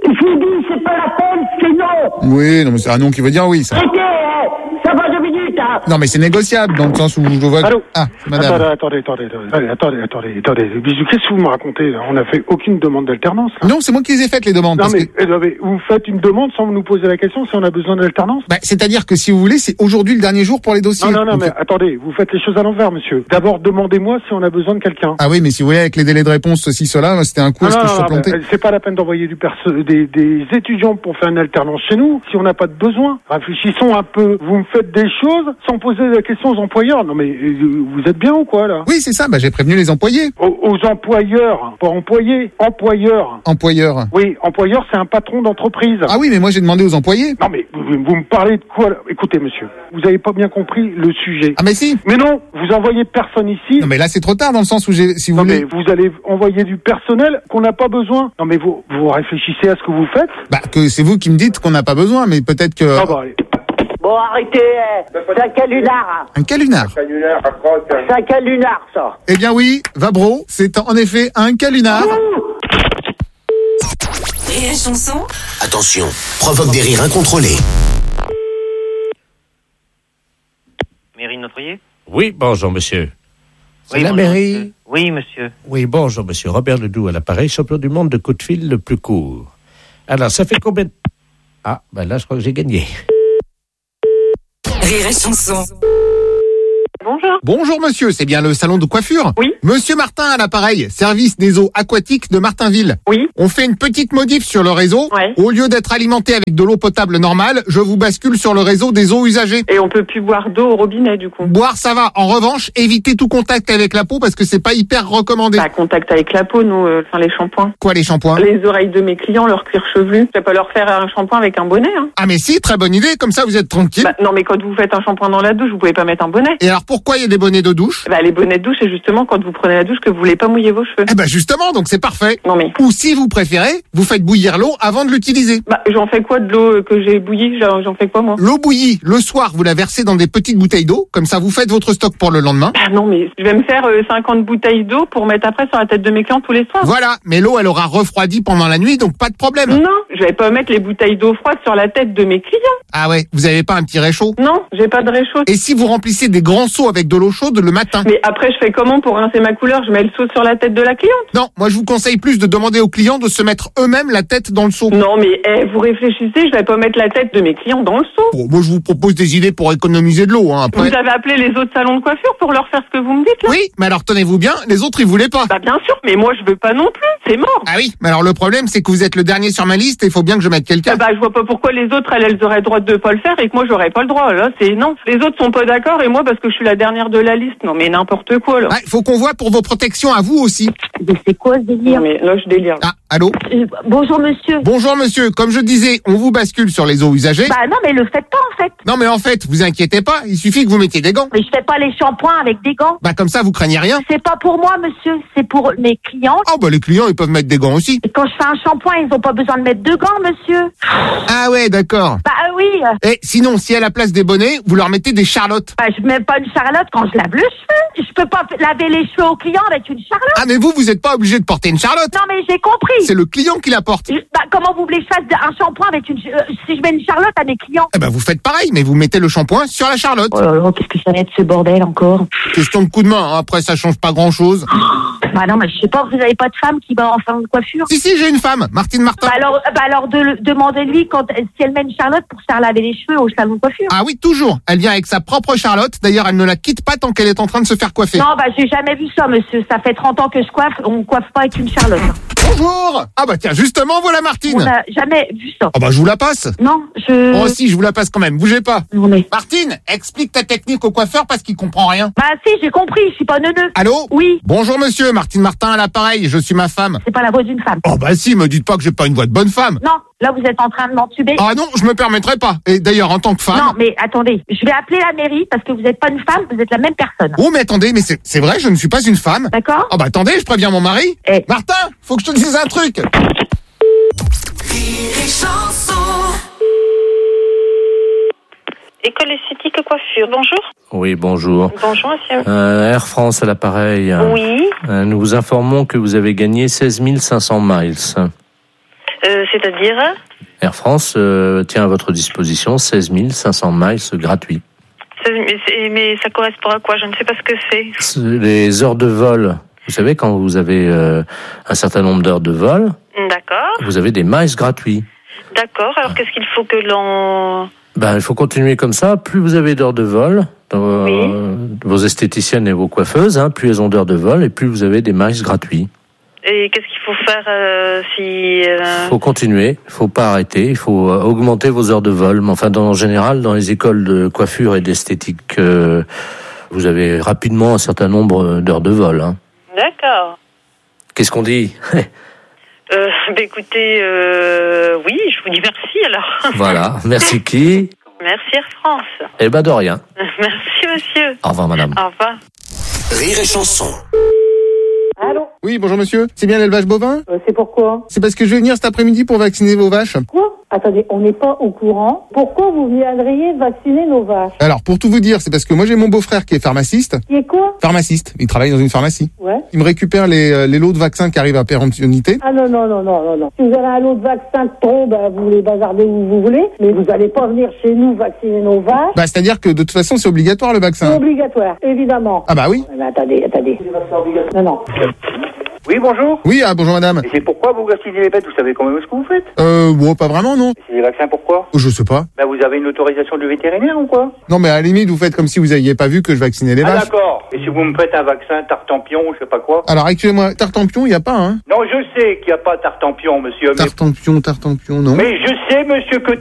Je vous dis, c'est pas la peine, c'est non. Oui, non, mais c'est un non qui veut dire oui, ça. Arrêtez, hein. Ça va deux minutes, hein. Non, mais c'est négociable, dans le sens où je vois... Allô? Ah, madame. Attendez, attendez, attendez, attendez, attendez, attendez. Bisous, qu'est-ce que vous me racontez, là? On n'a fait aucune demande d'alternance, là. Non, c'est moi qui les ai faites, les demandes. Non, parce mais, que... eh, non, mais vous faites une demande sans nous poser la question si on a besoin d'alternance? Bah, c'est-à-dire que si vous voulez, c'est aujourd'hui le dernier jour pour les dossiers. Non, non, non, Donc... mais attendez, vous faites les choses à l'envers, monsieur. D'abord, demandez-moi si on a besoin de quelqu'un. Ah oui, mais si vous voulez, avec les délais de réponse, ceci, cela, c'était un coup, Non, est-ce non, que je suis non, planté? mais c'est pas la peine d'envoyer du perso des, des étudiants pour faire une alternance chez nous si on n'a pas de besoin. Réfléchissons un peu. Vous me faites des choses sans poser la question aux employeurs. Non, mais euh, vous êtes bien ou quoi, là? Oui, c'est ça, bah, j'ai prévenu les employés. Aux, aux employeurs, pas employés, employeurs. Employeurs. Oui, employeur, c'est un patron d'entreprise. Ah oui, mais moi j'ai demandé aux employés. Non, mais vous, vous me parlez de quoi, là? Écoutez, monsieur, vous avez pas bien compris le sujet. Ah mais si. Mais non, vous envoyez personne ici. Non mais là c'est trop tard dans le sens où j'ai, si vous Non, voulez. mais vous allez envoyer du personnel qu'on n'a pas besoin. Non, mais vous, vous réfléchissez à ce que vous faites. Bah que c'est vous qui me dites qu'on n'a pas besoin, mais peut-être que. Ah bah allez. Bon, arrêtez, hein. C'est un calunar. Un calunar. C'est un calunar, ça. Eh bien oui, Vabro, c'est en effet un calunar. Rire et chanson. Attention, provoque des rires incontrôlés. Mairie de Notre-Riez? Oui, bonjour monsieur. C'est Oui, la bonjour, mairie. monsieur. Oui, monsieur. Oui, bonjour monsieur. Robert Ledoux à l'appareil, champion du monde de coup de fil le plus court. Alors, ça fait combien de... Ah, ben là, je crois que j'ai gagné. Rire et chanson. Bonjour. Bonjour monsieur, c'est bien le salon de coiffure? Oui. Monsieur Martin à l'appareil, service des eaux aquatiques de Martinville. Oui. On fait une petite modif sur le réseau. Ouais. Au lieu d'être alimenté avec de l'eau potable normale, je vous bascule sur le réseau des eaux usagées. Et on peut plus boire d'eau au robinet, du coup. Boire, ça va. En revanche, évitez tout contact avec la peau parce que c'est pas hyper recommandé. Bah, contact avec la peau, nous, euh, enfin les shampoings. Quoi, les shampoings? Les oreilles de mes clients, leur cuir chevelu. Je vais pas leur faire un shampoing avec un bonnet, hein. Ah mais si, très bonne idée, comme ça vous êtes tranquille. Bah, non, mais quand vous faites un shampoing dans la douche, vous pouvez pas mettre un bonnet. Et alors pourquoi il y a des bonnets de douche? Bah, les bonnets de douche, c'est justement quand vous prenez la douche que vous voulez pas mouiller vos cheveux. Eh ben justement, donc c'est parfait. Non mais. Ou si vous préférez, vous faites bouillir l'eau avant de l'utiliser. Bah, j'en fais quoi de l'eau que j'ai bouillie? J'en j'en fais quoi, moi? L'eau bouillie, le soir, vous la versez dans des petites bouteilles d'eau, comme ça vous faites votre stock pour le lendemain. Bah, non, mais je vais me faire euh, cinquante bouteilles d'eau pour mettre après sur la tête de mes clients tous les soirs. Voilà, mais l'eau elle aura refroidi pendant la nuit, donc pas de problème. Non, je vais pas mettre les bouteilles d'eau froide sur la tête de mes clients. Ah ouais, vous avez pas un petit réchaud? Non, j'ai pas de réchaud. Et si vous remplissez des grands seaux avec de l'eau chaude le matin? Mais après, je fais comment pour rincer ma couleur? Je mets le seau sur la tête de la cliente? Non, moi je vous conseille plus de demander aux clients de se mettre eux-mêmes la tête dans le seau. Non, mais eh, vous réfléchissez, je vais pas mettre la tête de mes clients dans le seau. Bon, moi je vous propose des idées pour économiser de l'eau, hein, après. Vous avez appelé les autres salons de coiffure pour leur faire ce que vous me dites, là? Oui, mais alors tenez-vous bien, les autres ils voulaient pas. Bah bien sûr, mais moi je veux pas non plus, c'est mort. Ah oui, mais alors le problème c'est que vous êtes le dernier sur ma liste et il faut bien que je mette quelqu'un. Ah bah je vois pas pourquoi les autres elles, elles auraient le droit de pas le faire et que moi j'aurais pas le droit, là, c'est non. Les autres sont pas d'accord et moi parce que je suis la dernière de la liste, non mais n'importe quoi, là. Ouais, faut qu'on voit pour vos protections à vous aussi. Mais c'est quoi ce délire? Non mais là je délire. Ah, allô? Euh, bonjour monsieur. Bonjour monsieur, comme je disais, on vous bascule sur les eaux usagées. Bah non mais le faites pas en fait. Non mais en fait, vous inquiétez pas, il suffit que vous mettiez des gants. Mais je fais pas les shampoings avec des gants. Bah comme ça vous craignez rien. C'est pas pour moi monsieur, c'est pour mes clients. Ah bah les clients ils peuvent mettre des gants aussi. Et quand je fais un shampoing, ils ont pas besoin de mettre de gants monsieur. Ah ouais, d'accord. Bah oui. Et sinon, si à la place des bonnets, vous leur mettez des charlottes. Bah je mets pas une charlotte quand je lave le cheveu. Je peux pas laver les cheveux aux clients avec une charlotte. Ah mais vous, vous êtes pas obligé de porter une charlotte. Non mais j'ai compris. C'est le client qui la porte. Bah comment vous voulez que je fasse un shampoing avec une euh, si je mets une charlotte à mes clients? Eh ben vous faites pareil, mais vous mettez le shampoing sur la charlotte. Oh là là, qu'est-ce que ça va être ce bordel encore? Question de coup de main, hein. Après ça change pas grand chose. Bah non mais je sais pas, vous avez pas de femme qui va en salon de coiffure? Si si, j'ai une femme, Martine Martin. Bah alors, bah alors de, demandez-lui quand si elle met une charlotte pour se faire laver les cheveux au salon de coiffure. Ah oui, toujours. Elle vient avec sa propre charlotte. D'ailleurs, elle ne la quitte pas tant qu'elle est en train de se faire coiffer. Non, bah j'ai jamais vu ça, monsieur. Ça fait trente ans que je coiffe, on coiffe pas avec une charlotte. Bonjour. Ah bah tiens, justement, voilà Martine. On a jamais vu ça. Ah bah je vous la passe. Non, je... Oh si, je vous la passe quand même, bougez pas. Non, mais... Martine, explique ta technique au coiffeur parce qu'il comprend rien. Bah si, j'ai compris, je suis pas neuneux. Allô? Oui. Bonjour monsieur, Martine Martin à l'appareil, je suis ma femme. C'est pas la voix d'une femme. Oh bah si, me dites pas que j'ai pas une voix de bonne femme. Non, là vous êtes en train de m'entuber. Ah non, je me permettrai pas. Et d'ailleurs, en tant que femme... Non, mais attendez, je vais appeler la mairie parce que vous êtes pas une femme, vous êtes la même personne. Oh mais attendez, mais c'est, c'est vrai, je ne suis pas une femme. D'accord. Oh bah attendez, je préviens mon mari. Eh. Martin, faut que je te dise un truc. École esthétique coiffure, bonjour. Oui, bonjour. Bonjour, monsieur. Euh, Air France à l'appareil. Oui. Euh, nous vous informons que vous avez gagné seize mille cinq cents miles. Euh, c'est-à-dire Air France euh, tient à votre disposition seize mille cinq cents miles gratuits. mais, c'est- mais ça correspond à quoi? Je ne sais pas ce que c'est. C'est les heures de vol, vous savez, quand vous avez euh, un certain nombre d'heures de vol, D'accord. vous avez des miles gratuits. D'accord. Alors qu'est-ce qu'il faut que l'on... Ben, il faut continuer comme ça. Plus vous avez d'heures de vol, dans euh, vos esthéticiennes et vos coiffeuses, hein, plus elles ont d'heures de vol, et plus vous avez des miles gratuits. Et qu'est-ce qu'il faut faire euh, si... Il euh, faut continuer, il faut pas arrêter, il faut euh, augmenter vos heures de vol. Mais enfin, dans, en général, dans les écoles de coiffure et d'esthétique, euh, vous avez rapidement un certain nombre d'heures de vol. Hein. D'accord. Qu'est-ce qu'on dit? Euh, bah, écoutez, euh, oui, je vous dis merci alors. Voilà, merci qui? Merci Air France. Eh ben de rien. Merci monsieur. Au revoir madame. Au revoir. Rire et chanson. Allô? Oui, bonjour monsieur. C'est bien l'élevage bovin? Euh, c'est pourquoi? C'est parce que je vais venir cet après-midi pour vacciner vos vaches. Quoi? Attendez, on n'est pas au courant. Pourquoi vous viendriez vacciner nos vaches? Alors, pour tout vous dire, c'est parce que moi j'ai mon beau-frère qui est pharmaciste. Qui est quoi? Pharmaciste. Il travaille dans une pharmacie. Ouais. Il me récupère les, euh, les lots de vaccins qui arrivent à péremptionité. Ah non, non, non, non, non, non. Si vous avez un lot de vaccins de trop, ben, vous les bazardez où vous voulez, mais vous allez pas venir chez nous vacciner nos vaches. Bah, c'est-à-dire que de toute façon, c'est obligatoire le vaccin. C'est obligatoire, évidemment. Ah bah oui. Mais attendez, attendez. Non, non. Oui, bonjour. Oui, ah, bonjour madame. Et c'est pourquoi vous vaccinez les bêtes? Vous savez quand même ce que vous faites? Euh, bon, pas vraiment, non. C'est des vaccins pourquoi? Je sais pas. Ben, vous avez une autorisation du vétérinaire ou quoi? Non, mais à la limite, vous faites comme si vous aviez pas vu que je vaccinais les Ah vaches. d'accord. Et si vous me faites un vaccin tartampion, je sais pas quoi? Alors, excusez-moi, tartampion, il y a pas, hein. Non, je sais qu'il n'y a pas tartampion, monsieur. Mais... Tartampion, tartampion, non. mais je sais, monsieur, que